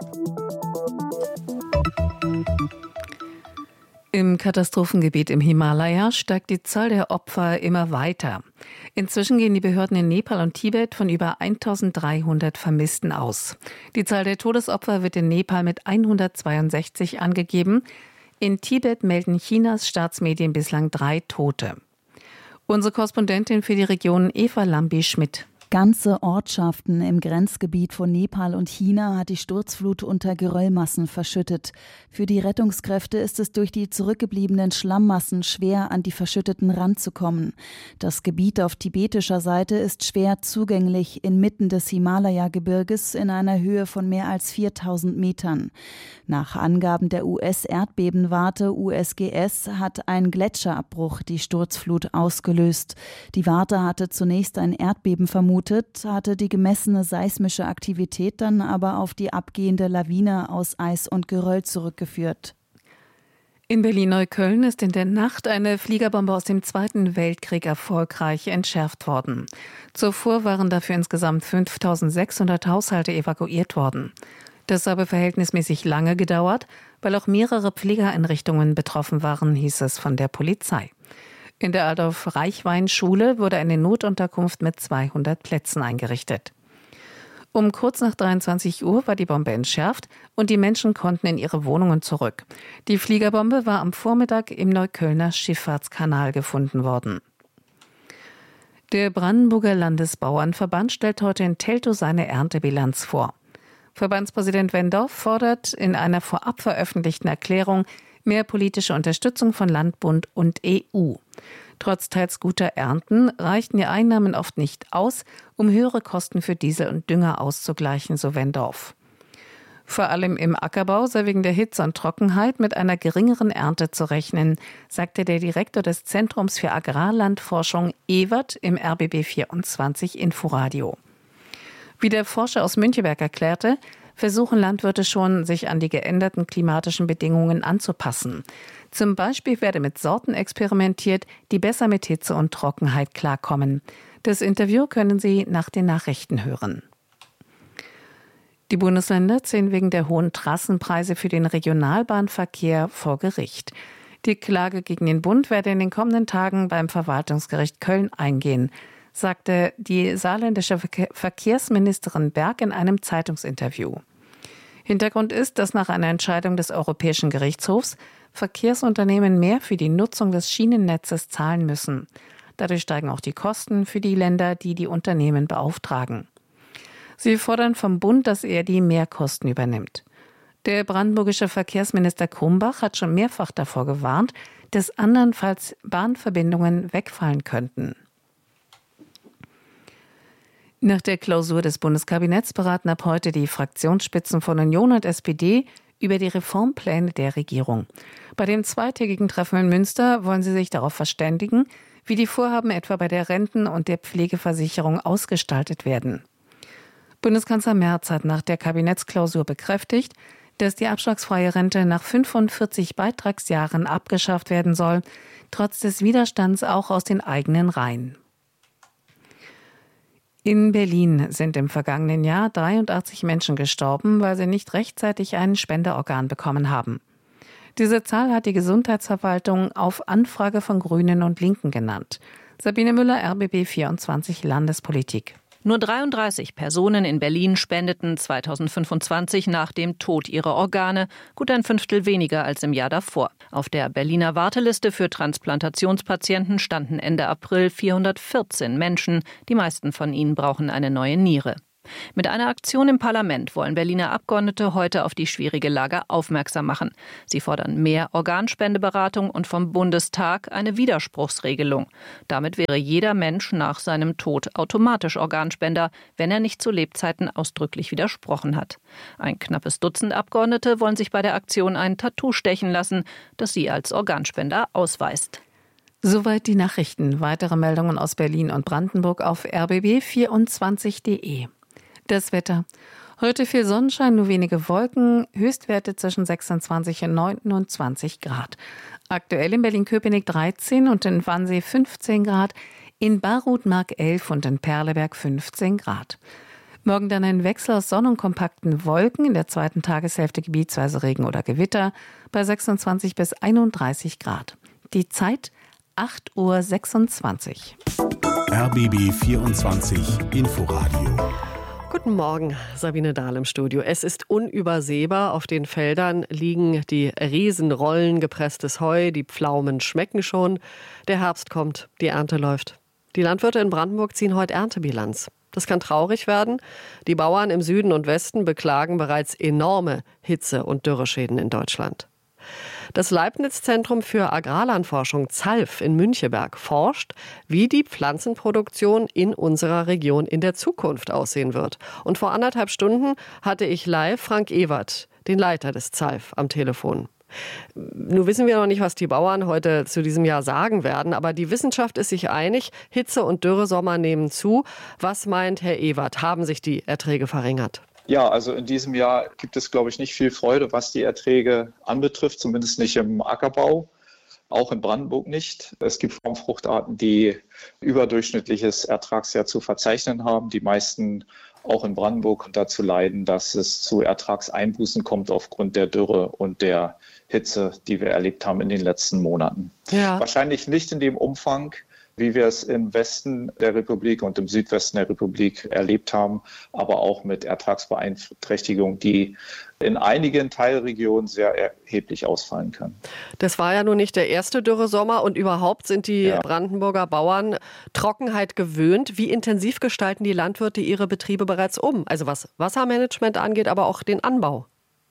Speaker 17: Im Katastrophengebiet im Himalaya steigt die Zahl der Opfer immer weiter. Inzwischen gehen die Behörden in Nepal und Tibet von über eintausenddreihundert Vermissten aus. Die Zahl der Todesopfer wird in Nepal mit hundertzweiundsechzig angegeben. In Tibet melden Chinas Staatsmedien bislang drei Tote. Unsere Korrespondentin für die Region Eva Lambi-Schmidt.
Speaker 7: Ganze Ortschaften im Grenzgebiet von Nepal und China hat die Sturzflut unter Geröllmassen verschüttet. Für die Rettungskräfte ist es durch die zurückgebliebenen Schlammmassen schwer, an die verschütteten ranzukommen. Das Gebiet auf tibetischer Seite ist schwer zugänglich inmitten des Himalaya-Gebirges in einer Höhe von mehr als viertausend Metern. Nach Angaben der U S-Erdbebenwarte U S G S hat ein Gletscherabbruch die Sturzflut ausgelöst. Die Warte hatte zunächst ein Erdbeben vermutet, hatte die gemessene seismische Aktivität dann aber auf die abgehende Lawine aus Eis und Geröll zurückgeführt.
Speaker 17: In Berlin-Neukölln ist in der Nacht eine Fliegerbombe aus dem Zweiten Weltkrieg erfolgreich entschärft worden. Zuvor waren dafür insgesamt fünftausendsechshundert Haushalte evakuiert worden. Das habe verhältnismäßig lange gedauert, weil auch mehrere Pflegeeinrichtungen betroffen waren, hieß es von der Polizei. In der Adolf-Reichwein-Schule wurde eine Notunterkunft mit zweihundert Plätzen eingerichtet. Um kurz nach dreiundzwanzig Uhr war die Bombe entschärft und die Menschen konnten in ihre Wohnungen zurück. Die Fliegerbombe war am Vormittag im Neuköllner Schifffahrtskanal gefunden worden. Der Brandenburger Landesbauernverband stellt heute in Teltow seine Erntebilanz vor. Verbandspräsident Wendorf fordert in einer vorab veröffentlichten Erklärung mehr politische Unterstützung von Land, Bund und E U. Trotz teils guter Ernten reichten die Einnahmen oft nicht aus, um höhere Kosten für Diesel und Dünger auszugleichen, so Wendorf. Vor allem im Ackerbau sei wegen der Hitze und Trockenheit mit einer geringeren Ernte zu rechnen, sagte der Direktor des Zentrums für Agrarlandforschung Ewert im R B B vierundzwanzig Inforadio. Wie der Forscher aus Müncheberg erklärte, versuchen Landwirte schon, sich an die geänderten klimatischen Bedingungen anzupassen. Zum Beispiel werde mit Sorten experimentiert, die besser mit Hitze und Trockenheit klarkommen. Das Interview können Sie nach den Nachrichten hören. Die Bundesländer ziehen wegen der hohen Trassenpreise für den Regionalbahnverkehr vor Gericht. Die Klage gegen den Bund werde in den kommenden Tagen beim Verwaltungsgericht Köln eingehen, sagte die saarländische Verkehrsministerin Berg in einem Zeitungsinterview. Hintergrund ist, dass nach einer Entscheidung des Europäischen Gerichtshofs Verkehrsunternehmen mehr für die Nutzung des Schienennetzes zahlen müssen. Dadurch steigen auch die Kosten für die Länder, die die Unternehmen beauftragen. Sie fordern vom Bund, dass er die Mehrkosten übernimmt. Der brandenburgische Verkehrsminister Krumbach hat schon mehrfach davor gewarnt, dass andernfalls Bahnverbindungen wegfallen könnten. Nach der Klausur des Bundeskabinetts beraten ab heute die Fraktionsspitzen von Union und S P D über die Reformpläne der Regierung. Bei dem zweitägigen Treffen in Münster wollen sie sich darauf verständigen, wie die Vorhaben etwa bei der Renten- und der Pflegeversicherung ausgestaltet werden. Bundeskanzler Merz hat nach der Kabinettsklausur bekräftigt, dass die abschlagsfreie Rente nach fünfundvierzig Beitragsjahren abgeschafft werden soll, trotz des Widerstands auch aus den eigenen Reihen. In Berlin sind im vergangenen Jahr dreiundachtzig Menschen gestorben, weil sie nicht rechtzeitig ein Spenderorgan bekommen haben. Diese Zahl hat die Gesundheitsverwaltung auf Anfrage von Grünen und Linken genannt. Sabine Müller, R B B vierundzwanzig Landespolitik.
Speaker 4: Nur dreiunddreißig Personen in Berlin spendeten zweitausendfünfundzwanzig nach dem Tod ihrer Organe, gut ein Fünftel weniger als im Jahr davor. Auf der Berliner Warteliste für Transplantationspatienten standen Ende April vierhundertvierzehn Menschen. Die meisten von ihnen brauchen eine neue Niere. Mit einer Aktion im Parlament wollen Berliner Abgeordnete heute auf die schwierige Lage aufmerksam machen. Sie fordern mehr Organspendeberatung und vom Bundestag eine Widerspruchsregelung. Damit wäre jeder Mensch nach seinem Tod automatisch Organspender, wenn er nicht zu Lebzeiten ausdrücklich widersprochen hat. Ein knappes Dutzend Abgeordnete wollen sich bei der Aktion ein Tattoo stechen lassen, das sie als Organspender ausweist.
Speaker 17: Soweit die Nachrichten. Weitere Meldungen aus Berlin und Brandenburg auf r b b vierundzwanzig punkt d e. Das Wetter. Heute viel Sonnenschein, nur wenige Wolken, Höchstwerte zwischen sechsundzwanzig und neunundzwanzig Grad. Aktuell in Berlin-Köpenick dreizehn und in Wannsee fünfzehn Grad, in Barut-Mark elf und in Perleberg fünfzehn Grad. Morgen dann ein Wechsel aus Sonne und kompakten Wolken, in der zweiten Tageshälfte gebietsweise Regen oder Gewitter, bei sechsundzwanzig bis einunddreißig Grad. Die Zeit acht Uhr sechsundzwanzig.
Speaker 10: R B B vierundzwanzig Inforadio.
Speaker 2: Guten Morgen, Sabine Dahl im Studio. Es ist unübersehbar. Auf den Feldern liegen die Riesenrollen gepresstes Heu. Die Pflaumen schmecken schon. Der Herbst kommt, die Ernte läuft. Die Landwirte in Brandenburg ziehen heute Erntebilanz. Das kann traurig werden. Die Bauern im Süden und Westen beklagen bereits enorme Hitze- und Dürreschäden in Deutschland. Das Leibniz-Zentrum für Agrarlandforschung ZALF in Müncheberg forscht, wie die Pflanzenproduktion in unserer Region in der Zukunft aussehen wird. Und vor anderthalb Stunden hatte ich live Frank Ewert, den Leiter des ZALF, am Telefon. Nun wissen wir noch nicht, was die Bauern heute zu diesem Jahr sagen werden, aber die Wissenschaft ist sich einig, Hitze- und Dürresommer nehmen zu. Was meint Herr Ewert? Haben sich die Erträge verringert?
Speaker 19: Ja, also in diesem Jahr gibt es, glaube ich, nicht viel Freude, was die Erträge anbetrifft, zumindest nicht im Ackerbau, auch in Brandenburg nicht. Es gibt Fruchtarten, die überdurchschnittliches Ertragsjahr zu verzeichnen haben. Die meisten auch in Brandenburg dazu leiden, dass es zu Ertragseinbußen kommt aufgrund der Dürre und der Hitze, die wir erlebt haben in den letzten Monaten. Ja. Wahrscheinlich nicht in dem Umfang, wie wir es im Westen der Republik und im Südwesten der Republik erlebt haben, aber auch mit Ertragsbeeinträchtigungen, die in einigen Teilregionen sehr erheblich ausfallen können.
Speaker 2: Das war ja nun nicht der erste Dürresommer und überhaupt sind die ja. Brandenburger Bauern Trockenheit gewöhnt. Wie intensiv gestalten die Landwirte ihre Betriebe bereits um? Also was Wassermanagement angeht, aber auch den Anbau.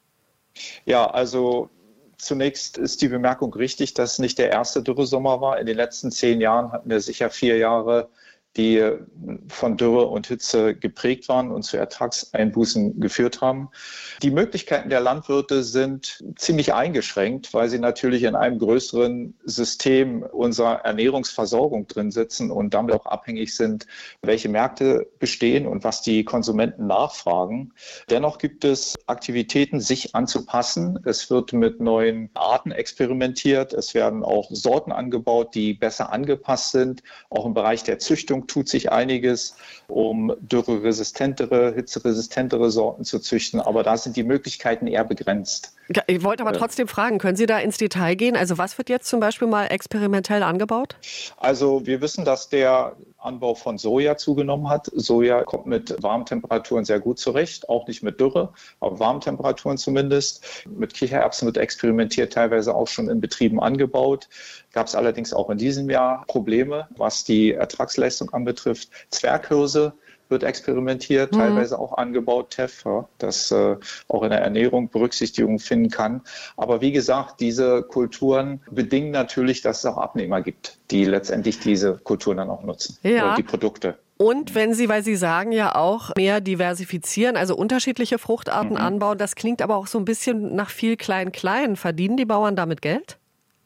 Speaker 19: Ja, also zunächst ist die Bemerkung richtig, dass es nicht der erste Dürresommer war. In den letzten zehn Jahren hatten wir sicher vier Jahre, die von Dürre und Hitze geprägt waren und zu Ertragseinbußen geführt haben. Die Möglichkeiten der Landwirte sind ziemlich eingeschränkt, weil sie natürlich in einem größeren System unserer Ernährungsversorgung drin sitzen und damit auch abhängig sind, welche Märkte bestehen und was die Konsumenten nachfragen. Dennoch gibt es Aktivitäten, sich anzupassen. Es wird mit neuen Arten experimentiert. Es werden auch Sorten angebaut, die besser angepasst sind. Auch im Bereich der Züchtung tut sich einiges, um dürreresistentere, hitzeresistentere Sorten zu züchten. Aber da sind die Möglichkeiten eher begrenzt.
Speaker 2: Ich wollte aber trotzdem fragen, können Sie da ins Detail gehen? Also was wird jetzt zum Beispiel mal experimentell angebaut?
Speaker 19: Also wir wissen, dass der Anbau von Soja zugenommen hat. Soja kommt mit warmen Temperaturen sehr gut zurecht, auch nicht mit Dürre, aber warmen Temperaturen zumindest. Mit Kichererbsen wird experimentiert, teilweise auch schon in Betrieben angebaut. Gab es allerdings auch in diesem Jahr Probleme, was die Ertragsleistung anbetrifft. Zwerghirse wird experimentiert, mhm. teilweise auch angebaut, T E F, ja, das äh, auch in der Ernährung Berücksichtigung finden kann. Aber wie gesagt, diese Kulturen bedingen natürlich, dass es auch Abnehmer gibt, die letztendlich diese Kulturen dann auch nutzen,
Speaker 2: ja.
Speaker 19: oder die Produkte.
Speaker 2: Und wenn Sie, weil Sie sagen ja auch, mehr diversifizieren, also unterschiedliche Fruchtarten mhm. anbauen, das klingt aber auch so ein bisschen nach viel Klein-Klein. Verdienen die Bauern damit Geld?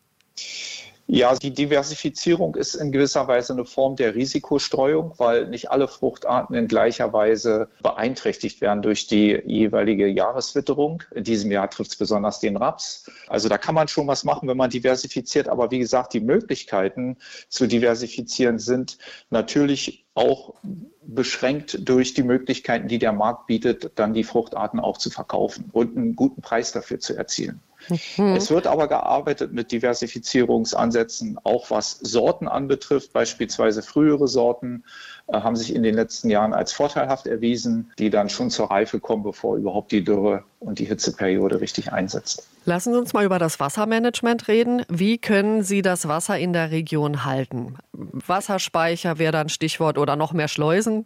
Speaker 19: Ja, die Diversifizierung ist in gewisser Weise eine Form der Risikostreuung, weil nicht alle Fruchtarten in gleicher Weise beeinträchtigt werden durch die jeweilige Jahreswitterung. In diesem Jahr trifft es besonders den Raps. Also da kann man schon was machen, wenn man diversifiziert. Aber wie gesagt, die Möglichkeiten zu diversifizieren sind natürlich auch beschränkt durch die Möglichkeiten, die der Markt bietet, dann die Fruchtarten auch zu verkaufen und einen guten Preis dafür zu erzielen. Mhm. Es wird aber gearbeitet mit Diversifizierungsansätzen, auch was Sorten anbetrifft. Beispielsweise frühere Sorten äh, haben sich in den letzten Jahren als vorteilhaft erwiesen, die dann schon zur Reife kommen, bevor überhaupt die Dürre und die Hitzeperiode richtig einsetzt.
Speaker 2: Lassen Sie uns mal über das Wassermanagement reden. Wie können Sie das Wasser in der Region halten? Wasserspeicher wäre dann Stichwort oder noch mehr Schleusen?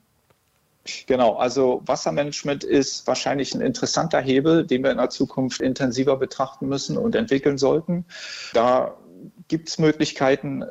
Speaker 19: Genau, also Wassermanagement ist wahrscheinlich ein interessanter Hebel, den wir in der Zukunft intensiver betrachten müssen und entwickeln sollten. Da gibt es Möglichkeiten,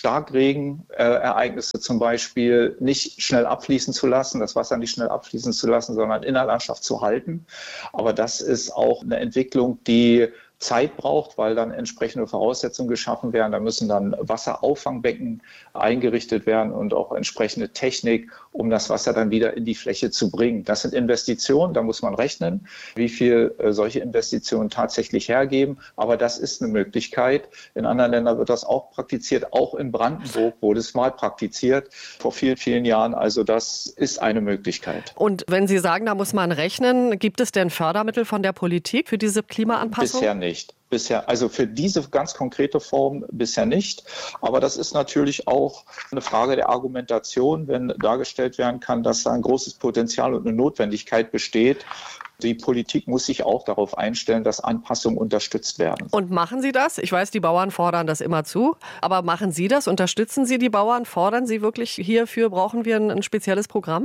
Speaker 19: Starkregenereignisse zum Beispiel nicht schnell abfließen zu lassen, das Wasser nicht schnell abfließen zu lassen, sondern in der Landschaft zu halten. Aber das ist auch eine Entwicklung, die Zeit braucht, weil dann entsprechende Voraussetzungen geschaffen werden. Da müssen dann Wasserauffangbecken eingerichtet werden und auch entsprechende Technik, um das Wasser dann wieder in die Fläche zu bringen. Das sind Investitionen, da muss man rechnen, wie viel äh, solche Investitionen tatsächlich hergeben. Aber das ist eine Möglichkeit. In anderen Ländern wird das auch praktiziert. Auch in Brandenburg wurde es mal praktiziert, vor vielen, vielen Jahren. Also das ist eine Möglichkeit.
Speaker 2: Und wenn Sie sagen, da muss man rechnen, gibt es denn Fördermittel von der Politik für diese Klimaanpassung?
Speaker 19: Bisher nicht. Bisher, also für diese ganz konkrete Form bisher nicht. Aber das ist natürlich auch eine Frage der Argumentation, wenn dargestellt werden kann, dass da ein großes Potenzial und eine Notwendigkeit besteht. Die Politik muss sich auch darauf einstellen, dass Anpassungen unterstützt werden.
Speaker 2: Und machen Sie das? Ich weiß, die Bauern fordern das immer zu. Aber machen Sie das? Unterstützen Sie die Bauern? Fordern Sie wirklich, hierfür brauchen wir ein, ein spezielles Programm?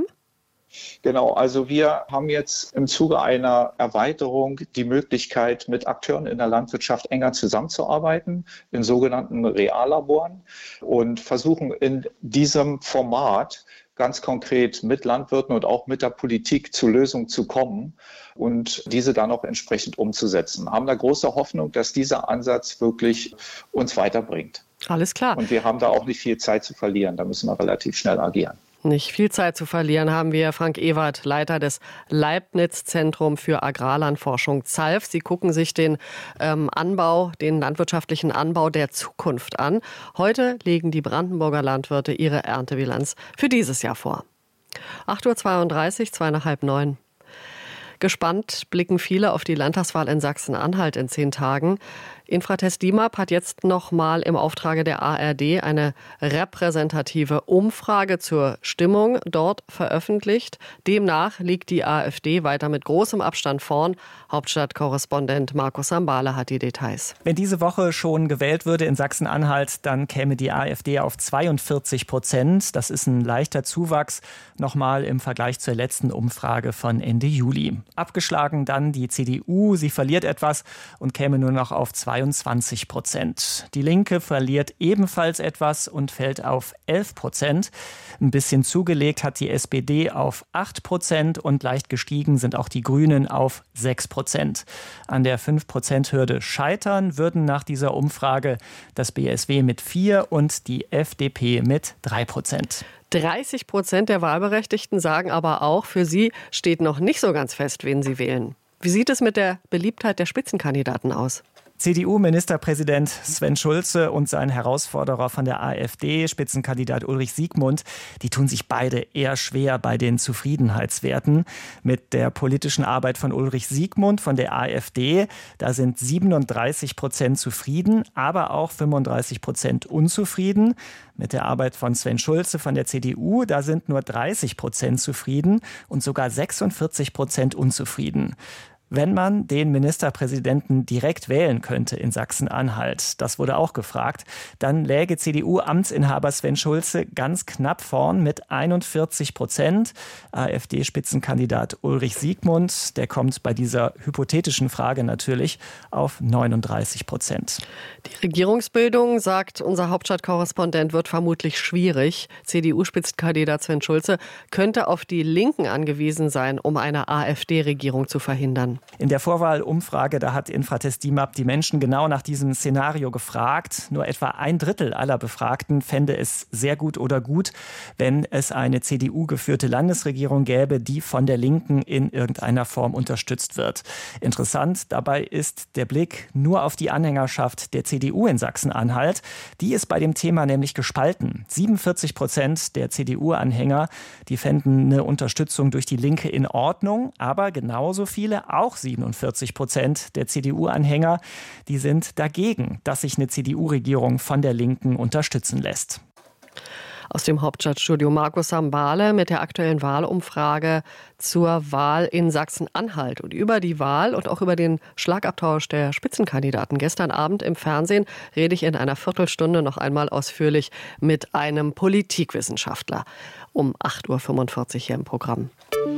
Speaker 19: Genau, also wir haben jetzt im Zuge einer Erweiterung die Möglichkeit, mit Akteuren in der Landwirtschaft enger zusammenzuarbeiten, in sogenannten Reallaboren, und versuchen in diesem Format ganz konkret mit Landwirten und auch mit der Politik zu Lösungen zu kommen und diese dann auch entsprechend umzusetzen. Wir haben da große Hoffnung, dass dieser Ansatz wirklich uns weiterbringt.
Speaker 2: Alles klar.
Speaker 19: Und wir haben da auch nicht viel Zeit zu verlieren, da müssen wir relativ schnell agieren.
Speaker 2: Nicht viel Zeit zu verlieren haben wir Frank Ewert, Leiter des Leibniz-Zentrum für Agrarlandforschung Z A L F. Sie gucken sich den ähm, Anbau, den landwirtschaftlichen Anbau der Zukunft an. Heute legen die Brandenburger Landwirte ihre Erntebilanz für dieses Jahr vor. acht Uhr zweiunddreißig, zwei nach halb neun. Gespannt blicken viele auf die Landtagswahl in Sachsen-Anhalt in zehn Tagen. Infratest DIMAP hat jetzt noch mal im Auftrage der A R D eine repräsentative Umfrage zur Stimmung dort veröffentlicht. Demnach liegt die AfD weiter mit großem Abstand vorn. Hauptstadtkorrespondent Markus Sambale hat die Details.
Speaker 5: Wenn diese Woche schon gewählt würde in Sachsen-Anhalt, dann käme die AfD auf zweiundvierzig Prozent. Das ist ein leichter Zuwachs, nochmal im Vergleich zur letzten Umfrage von Ende Juli. Abgeschlagen dann die C D U. Sie verliert etwas und käme nur noch auf zweiundzwanzig Prozent. Die Linke verliert ebenfalls etwas und fällt auf elf Prozent. Ein bisschen zugelegt hat die S P D auf acht Prozent und leicht gestiegen sind auch die Grünen auf sechs Prozent. An der fünf Prozent Hürde scheitern würden nach dieser Umfrage das B S W mit vier und die F D P mit drei Prozent.
Speaker 2: dreißig Prozent der Wahlberechtigten sagen aber auch, für sie steht noch nicht so ganz fest, wen sie wählen. Wie sieht es mit der Beliebtheit der Spitzenkandidaten aus?
Speaker 5: C D U-Ministerpräsident Sven Schulze und sein Herausforderer von der AfD, Spitzenkandidat Ulrich Siegmund, die tun sich beide eher schwer bei den Zufriedenheitswerten. Mit der politischen Arbeit von Ulrich Siegmund von der AfD, da sind siebenunddreißig Prozent zufrieden, aber auch fünfunddreißig Prozent unzufrieden. Mit der Arbeit von Sven Schulze von der C D U, da sind nur dreißig Prozent zufrieden und sogar sechsundvierzig Prozent unzufrieden. Wenn man den Ministerpräsidenten direkt wählen könnte in Sachsen-Anhalt, das wurde auch gefragt, dann läge C D U-Amtsinhaber Sven Schulze ganz knapp vorn mit einundvierzig Prozent. AfD-Spitzenkandidat Ulrich Siegmund, der kommt bei dieser hypothetischen Frage natürlich auf neununddreißig Prozent.
Speaker 2: Die Regierungsbildung, sagt unser Hauptstadtkorrespondent, wird vermutlich schwierig. C D U-Spitzenkandidat Sven Schulze könnte auf die Linken angewiesen sein, um eine AfD-Regierung zu verhindern. Berlin.
Speaker 5: In der Vorwahlumfrage, da hat Infratest D I M A P die Menschen genau nach diesem Szenario gefragt. Nur etwa ein Drittel aller Befragten fände es sehr gut oder gut, wenn es eine C D U-geführte Landesregierung gäbe, die von der Linken in irgendeiner Form unterstützt wird. Interessant dabei ist der Blick nur auf die Anhängerschaft der C D U in Sachsen-Anhalt. Die ist bei dem Thema nämlich gespalten. siebenundvierzig Prozent der C D U-Anhänger, die fänden eine Unterstützung durch die Linke in Ordnung, aber genauso viele, auch siebenundvierzig Prozent der C D U-Anhänger, die sind dagegen, dass sich eine C D U-Regierung von der Linken unterstützen lässt.
Speaker 2: Aus dem Hauptstadtstudio Markus Sambale mit der aktuellen Wahlumfrage zur Wahl in Sachsen-Anhalt. Und über die Wahl und auch über den Schlagabtausch der Spitzenkandidaten gestern Abend im Fernsehen rede ich in einer Viertelstunde noch einmal ausführlich mit einem Politikwissenschaftler. Um acht Uhr fünfundvierzig hier im Programm.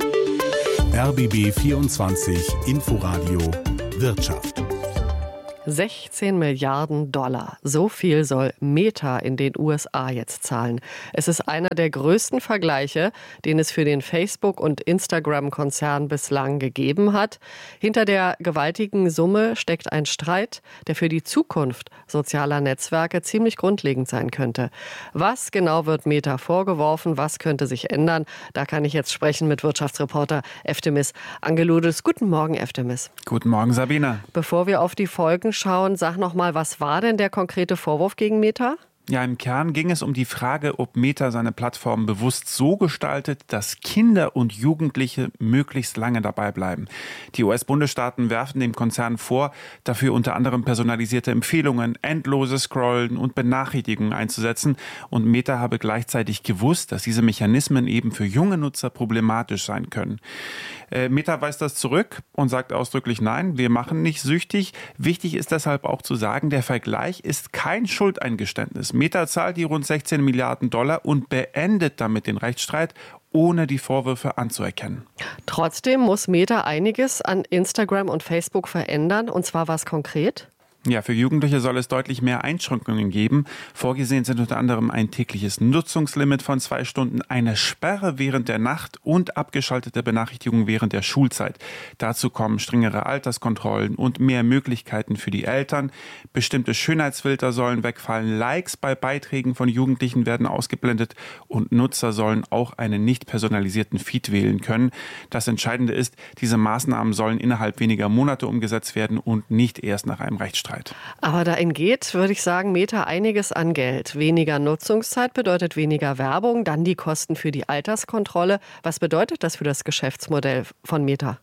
Speaker 10: R B B vierundzwanzig Inforadio Wirtschaft.
Speaker 2: sechzehn Milliarden Dollar. So viel soll Meta in den U S A jetzt zahlen. Es ist einer der größten Vergleiche, den es für den Facebook- und Instagram-Konzern bislang gegeben hat. Hinter der gewaltigen Summe steckt ein Streit, der für die Zukunft sozialer Netzwerke ziemlich grundlegend sein könnte. Was genau wird Meta vorgeworfen? Was könnte sich ändern? Da kann ich jetzt sprechen mit Wirtschaftsreporter Eftemis Angeloudes. Guten Morgen, Eftemis.
Speaker 8: Guten Morgen, Sabine.
Speaker 2: Bevor wir auf die Folgen schauen, sag noch mal, was war denn der konkrete Vorwurf gegen Meta?
Speaker 8: Ja, im Kern ging es um die Frage, ob Meta seine Plattform bewusst so gestaltet, dass Kinder und Jugendliche möglichst lange dabei bleiben. Die U S-Bundesstaaten werfen dem Konzern vor, dafür unter anderem personalisierte Empfehlungen, endloses Scrollen und Benachrichtigungen einzusetzen. Und Meta habe gleichzeitig gewusst, dass diese Mechanismen eben für junge Nutzer problematisch sein können. Äh, Meta weist das zurück und sagt ausdrücklich, nein, wir machen nicht süchtig. Wichtig ist deshalb auch zu sagen, der Vergleich ist kein Schuldeingeständnis. Meta zahlt die rund sechzehn Milliarden Dollar und beendet damit den Rechtsstreit, ohne die Vorwürfe anzuerkennen.
Speaker 2: Trotzdem muss Meta einiges an Instagram und Facebook verändern. Und zwar was konkret?
Speaker 8: Ja, für Jugendliche soll es deutlich mehr Einschränkungen geben. Vorgesehen sind unter anderem ein tägliches Nutzungslimit von zwei Stunden, eine Sperre während der Nacht und abgeschaltete Benachrichtigungen während der Schulzeit. Dazu kommen strengere Alterskontrollen und mehr Möglichkeiten für die Eltern. Bestimmte Schönheitsfilter sollen wegfallen. Likes bei Beiträgen von Jugendlichen werden ausgeblendet und Nutzer sollen auch einen nicht personalisierten Feed wählen können. Das Entscheidende ist, diese Maßnahmen sollen innerhalb weniger Monate umgesetzt werden und nicht erst nach einem Rechtsstreit.
Speaker 2: Aber da entgeht, würde ich sagen, Meta einiges an Geld. Weniger Nutzungszeit bedeutet weniger Werbung, dann die Kosten für die Alterskontrolle. Was bedeutet das für das Geschäftsmodell von Meta?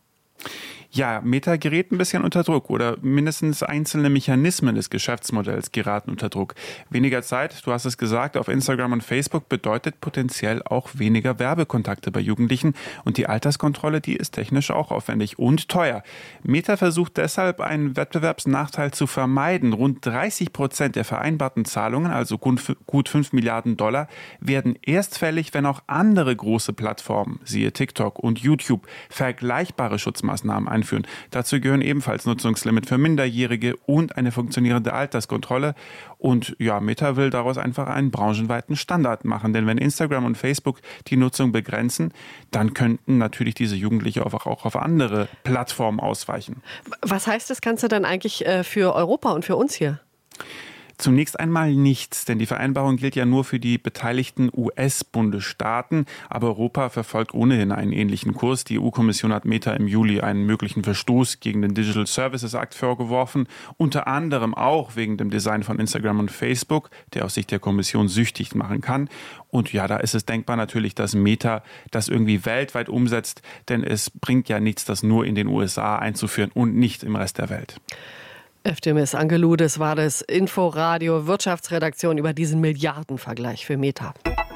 Speaker 8: Ja, Meta gerät ein bisschen unter Druck oder mindestens einzelne Mechanismen des Geschäftsmodells geraten unter Druck. Weniger Zeit, du hast es gesagt, auf Instagram und Facebook bedeutet potenziell auch weniger Werbekontakte bei Jugendlichen und die Alterskontrolle, die ist technisch auch aufwendig und teuer. Meta versucht deshalb, einen Wettbewerbsnachteil zu vermeiden. Rund dreißig Prozent der vereinbarten Zahlungen, also gut fünf Milliarden Dollar, werden erst fällig, wenn auch andere große Plattformen, siehe TikTok und YouTube, vergleichbare Schutzmaßnahmen einführen. Dazu gehören ebenfalls Nutzungslimit für Minderjährige und eine funktionierende Alterskontrolle. Und ja, Meta will daraus einfach einen branchenweiten Standard machen. Denn wenn Instagram und Facebook die Nutzung begrenzen, dann könnten natürlich diese Jugendliche auch auf andere Plattformen ausweichen.
Speaker 2: Was heißt das Ganze dann eigentlich für Europa und für uns hier?
Speaker 8: Zunächst einmal nichts, denn die Vereinbarung gilt ja nur für die beteiligten U S-Bundesstaaten. Aber Europa verfolgt ohnehin einen ähnlichen Kurs. Die E U-Kommission hat Meta im Juli einen möglichen Verstoß gegen den Digital Services Act vorgeworfen. Unter anderem auch wegen dem Design von Instagram und Facebook, der aus Sicht der Kommission süchtig machen kann. Und ja, da ist es denkbar natürlich, dass Meta das irgendwie weltweit umsetzt. Denn es bringt ja nichts, das nur in den U S A einzuführen und nicht im Rest der Welt.
Speaker 2: Eftemis Angeloudes war das Inforadio Wirtschaftsredaktion über diesen Milliardenvergleich für Meta.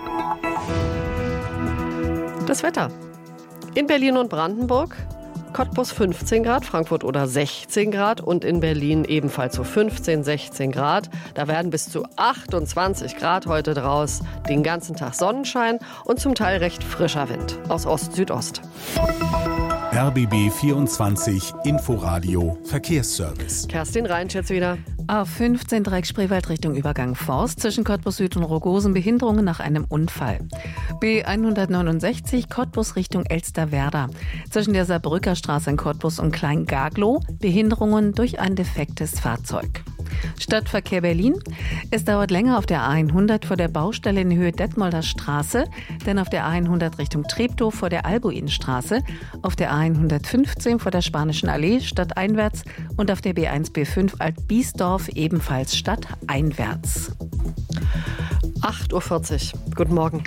Speaker 2: Das Wetter. In Berlin und Brandenburg Cottbus fünfzehn Grad, Frankfurt oder sechzehn Grad und in Berlin ebenfalls so fünfzehn, sechzehn Grad. Da werden bis zu achtundzwanzig Grad heute draus. Den ganzen Tag Sonnenschein und zum Teil recht frischer Wind aus Ost-Südost.
Speaker 10: R B B vierundzwanzig Inforadio Verkehrsservice.
Speaker 2: Kerstin Reinsch jetzt wieder.
Speaker 17: A fünfzehn Dreieck Spreewald Richtung Übergang Forst zwischen Cottbus Süd und Rogosen Behinderungen nach einem Unfall. B hundertneunundsechzig Cottbus Richtung Elsterwerda zwischen der Saarbrücker Straße in Cottbus und Klein-Gaglow Behinderungen durch ein defektes Fahrzeug. Stadtverkehr Berlin. Es dauert länger auf der A hundert vor der Baustelle in Höhe Detmolder Straße, denn auf der A hundert Richtung Treptow vor der Albuinstraße, auf der A hundertfünfzehn vor der Spanischen Allee stadteinwärts und auf der B eins B fünf Alt-Biesdorf ebenfalls stadteinwärts.
Speaker 2: acht Uhr vierzig. Guten Morgen.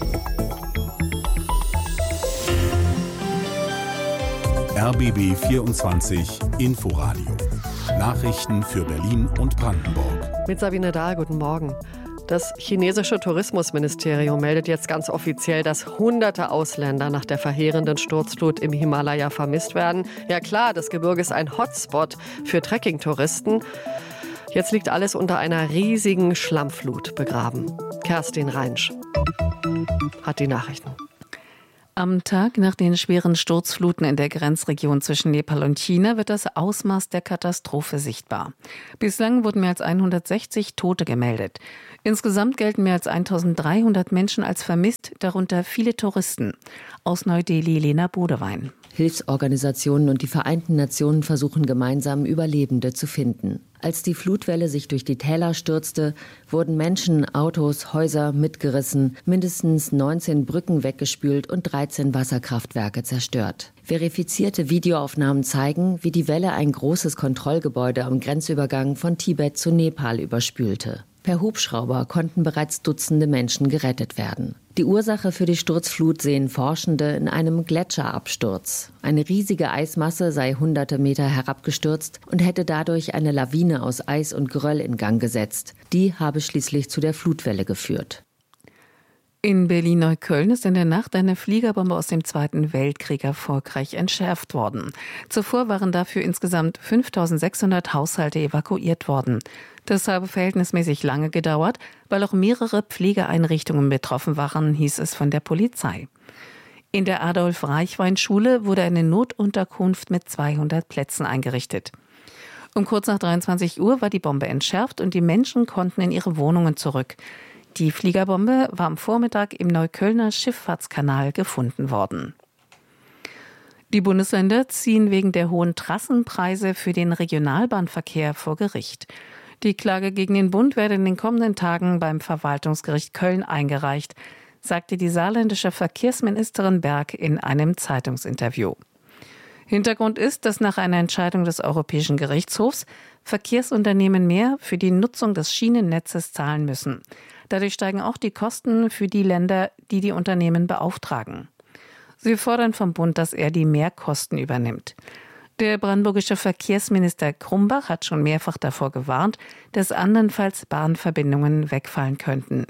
Speaker 10: R B B vierundzwanzig Inforadio. Nachrichten für Berlin und Brandenburg.
Speaker 2: Mit Sabine Dahl, guten Morgen. Das chinesische Tourismusministerium meldet jetzt ganz offiziell, dass hunderte Ausländer nach der verheerenden Sturzflut im Himalaya vermisst werden. Ja klar, das Gebirge ist ein Hotspot für Trekkingtouristen. Jetzt liegt alles unter einer riesigen Schlammflut begraben. Kerstin Reinsch hat die Nachrichten.
Speaker 17: Am Tag nach den schweren Sturzfluten in der Grenzregion zwischen Nepal und China wird das Ausmaß der Katastrophe sichtbar. Bislang wurden mehr als hundertsechzig Tote gemeldet. Insgesamt gelten mehr als eintausenddreihundert Menschen als vermisst, darunter viele Touristen. Aus Neu-Delhi Lena Bodewein.
Speaker 20: Hilfsorganisationen und die Vereinten Nationen versuchen gemeinsam, Überlebende zu finden. Als die Flutwelle sich durch die Täler stürzte, wurden Menschen, Autos, Häuser mitgerissen, mindestens neunzehn Brücken weggespült und dreizehn Wasserkraftwerke zerstört. Verifizierte Videoaufnahmen zeigen, wie die Welle ein großes Kontrollgebäude am Grenzübergang von Tibet zu Nepal überspülte. Per Hubschrauber konnten bereits Dutzende Menschen gerettet werden. Die Ursache für die Sturzflut sehen Forschende in einem Gletscherabsturz. Eine riesige Eismasse sei hunderte Meter herabgestürzt und hätte dadurch eine Lawine aus Eis und Geröll in Gang gesetzt. Die habe schließlich zu der Flutwelle geführt.
Speaker 17: In Berlin-Neukölln ist in der Nacht eine Fliegerbombe aus dem Zweiten Weltkrieg erfolgreich entschärft worden. Zuvor waren dafür insgesamt fünftausendsechshundert Haushalte evakuiert worden. Das habe verhältnismäßig lange gedauert, weil auch mehrere Pflegeeinrichtungen betroffen waren, hieß es von der Polizei. In der Adolf-Reichwein-Schule wurde eine Notunterkunft mit zweihundert Plätzen eingerichtet. Um kurz nach dreiundzwanzig Uhr war die Bombe entschärft und die Menschen konnten in ihre Wohnungen zurück. Die Fliegerbombe war am Vormittag im Neuköllner Schifffahrtskanal gefunden worden. Die Bundesländer ziehen wegen der hohen Trassenpreise für den Regionalbahnverkehr vor Gericht. Die Klage gegen den Bund werde in den kommenden Tagen beim Verwaltungsgericht Köln eingereicht, sagte die saarländische Verkehrsministerin Berg in einem Zeitungsinterview. Hintergrund ist, dass nach einer Entscheidung des Europäischen Gerichtshofs Verkehrsunternehmen mehr für die Nutzung des Schienennetzes zahlen müssen. Dadurch steigen auch die Kosten für die Länder, die die Unternehmen beauftragen. Sie fordern vom Bund, dass er die Mehrkosten übernimmt. Der brandenburgische Verkehrsminister Krumbach hat schon mehrfach davor gewarnt, dass andernfalls Bahnverbindungen wegfallen könnten.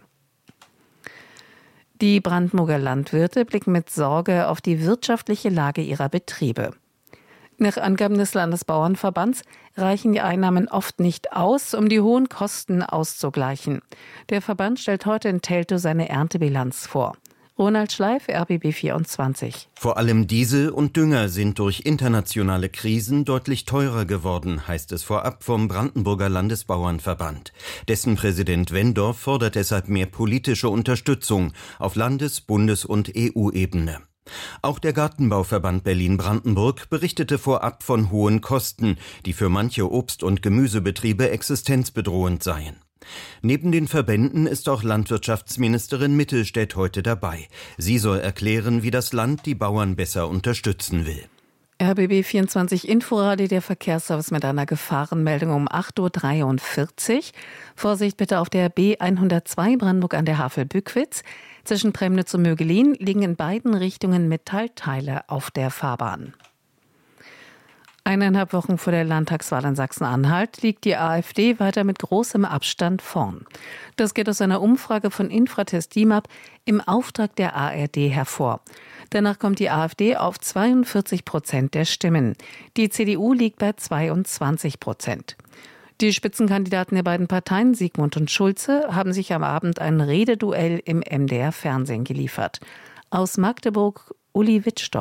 Speaker 17: Die Brandenburger Landwirte blicken mit Sorge auf die wirtschaftliche Lage ihrer Betriebe. Nach Angaben des Landesbauernverbands reichen die Einnahmen oft nicht aus, um die hohen Kosten auszugleichen. Der Verband stellt heute in Teltow seine Erntebilanz vor. Ronald Schleif, R B B vierundzwanzig.
Speaker 3: Vor allem Diesel und Dünger sind durch internationale Krisen deutlich teurer geworden, heißt es vorab vom Brandenburger Landesbauernverband. Dessen Präsident Wendorf fordert deshalb mehr politische Unterstützung auf Landes-, Bundes- und E U-Ebene. Auch der Gartenbauverband Berlin-Brandenburg berichtete vorab von hohen Kosten, die für manche Obst- und Gemüsebetriebe existenzbedrohend seien. Neben den Verbänden ist auch Landwirtschaftsministerin Mittelstädt heute dabei. Sie soll erklären, wie das Land die Bauern besser unterstützen will.
Speaker 17: R B B vierundzwanzig Inforadio, der Verkehrsservice mit einer Gefahrenmeldung um acht Uhr dreiundvierzig. Vorsicht bitte auf der B hundertzwei Brandenburg an der Havel-Bückwitz. Zwischen Premnitz und Mögelin liegen in beiden Richtungen Metallteile auf der Fahrbahn. Eineinhalb Wochen vor der Landtagswahl in Sachsen-Anhalt liegt die AfD weiter mit großem Abstand vorn. Das geht aus einer Umfrage von Infratest DIMAP im Auftrag der A R D hervor. Danach kommt die AfD auf zweiundvierzig Prozent der Stimmen. Die C D U liegt bei zweiundzwanzig Prozent. Die Spitzenkandidaten der beiden Parteien, Siegmund und Schulze, haben sich am Abend ein Rededuell im M D R-Fernsehen geliefert. Aus Magdeburg, Uli Wittstock.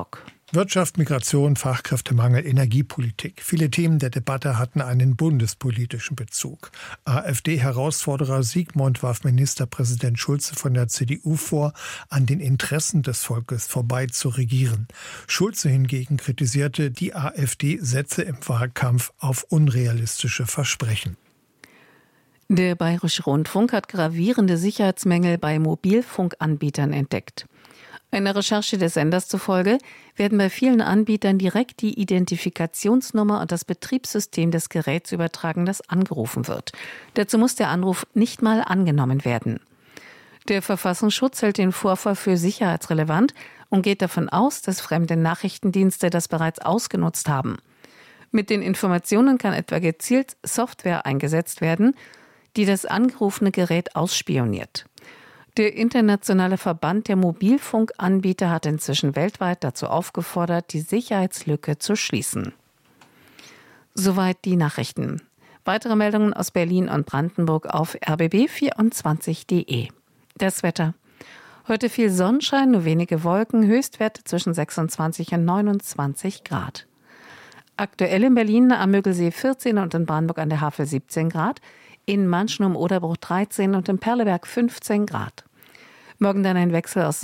Speaker 9: Wirtschaft, Migration, Fachkräftemangel, Energiepolitik. Viele Themen der Debatte hatten einen bundespolitischen Bezug. AfD-Herausforderer Siegmund warf Ministerpräsident Schulze von der C D U vor, an den Interessen des Volkes vorbei zu regieren. Schulze hingegen kritisierte, die AfD setze im Wahlkampf auf unrealistische Versprechen.
Speaker 17: Der Bayerische Rundfunk hat gravierende Sicherheitsmängel bei Mobilfunkanbietern entdeckt. Einer Recherche des Senders zufolge werden bei vielen Anbietern direkt die Identifikationsnummer und das Betriebssystem des Geräts übertragen, das angerufen wird. Dazu muss der Anruf nicht mal angenommen werden. Der Verfassungsschutz hält den Vorfall für sicherheitsrelevant und geht davon aus, dass fremde Nachrichtendienste das bereits ausgenutzt haben. Mit den Informationen kann etwa gezielt Software eingesetzt werden, die das angerufene Gerät ausspioniert. Der internationale Verband der Mobilfunkanbieter hat inzwischen weltweit dazu aufgefordert, die Sicherheitslücke zu schließen. Soweit die Nachrichten. Weitere Meldungen aus Berlin und Brandenburg auf r b b vierundzwanzig punkt d e. Das Wetter. Heute viel Sonnenschein, nur wenige Wolken, Höchstwerte zwischen sechsundzwanzig und neunundzwanzig Grad. Aktuell in Berlin am Müggelsee vierzehn und in Brandenburg an der Havel siebzehn Grad, in Manschen um Oderbruch dreizehn und in Perleberg fünfzehn Grad. Morgen dann ein Wechsel aus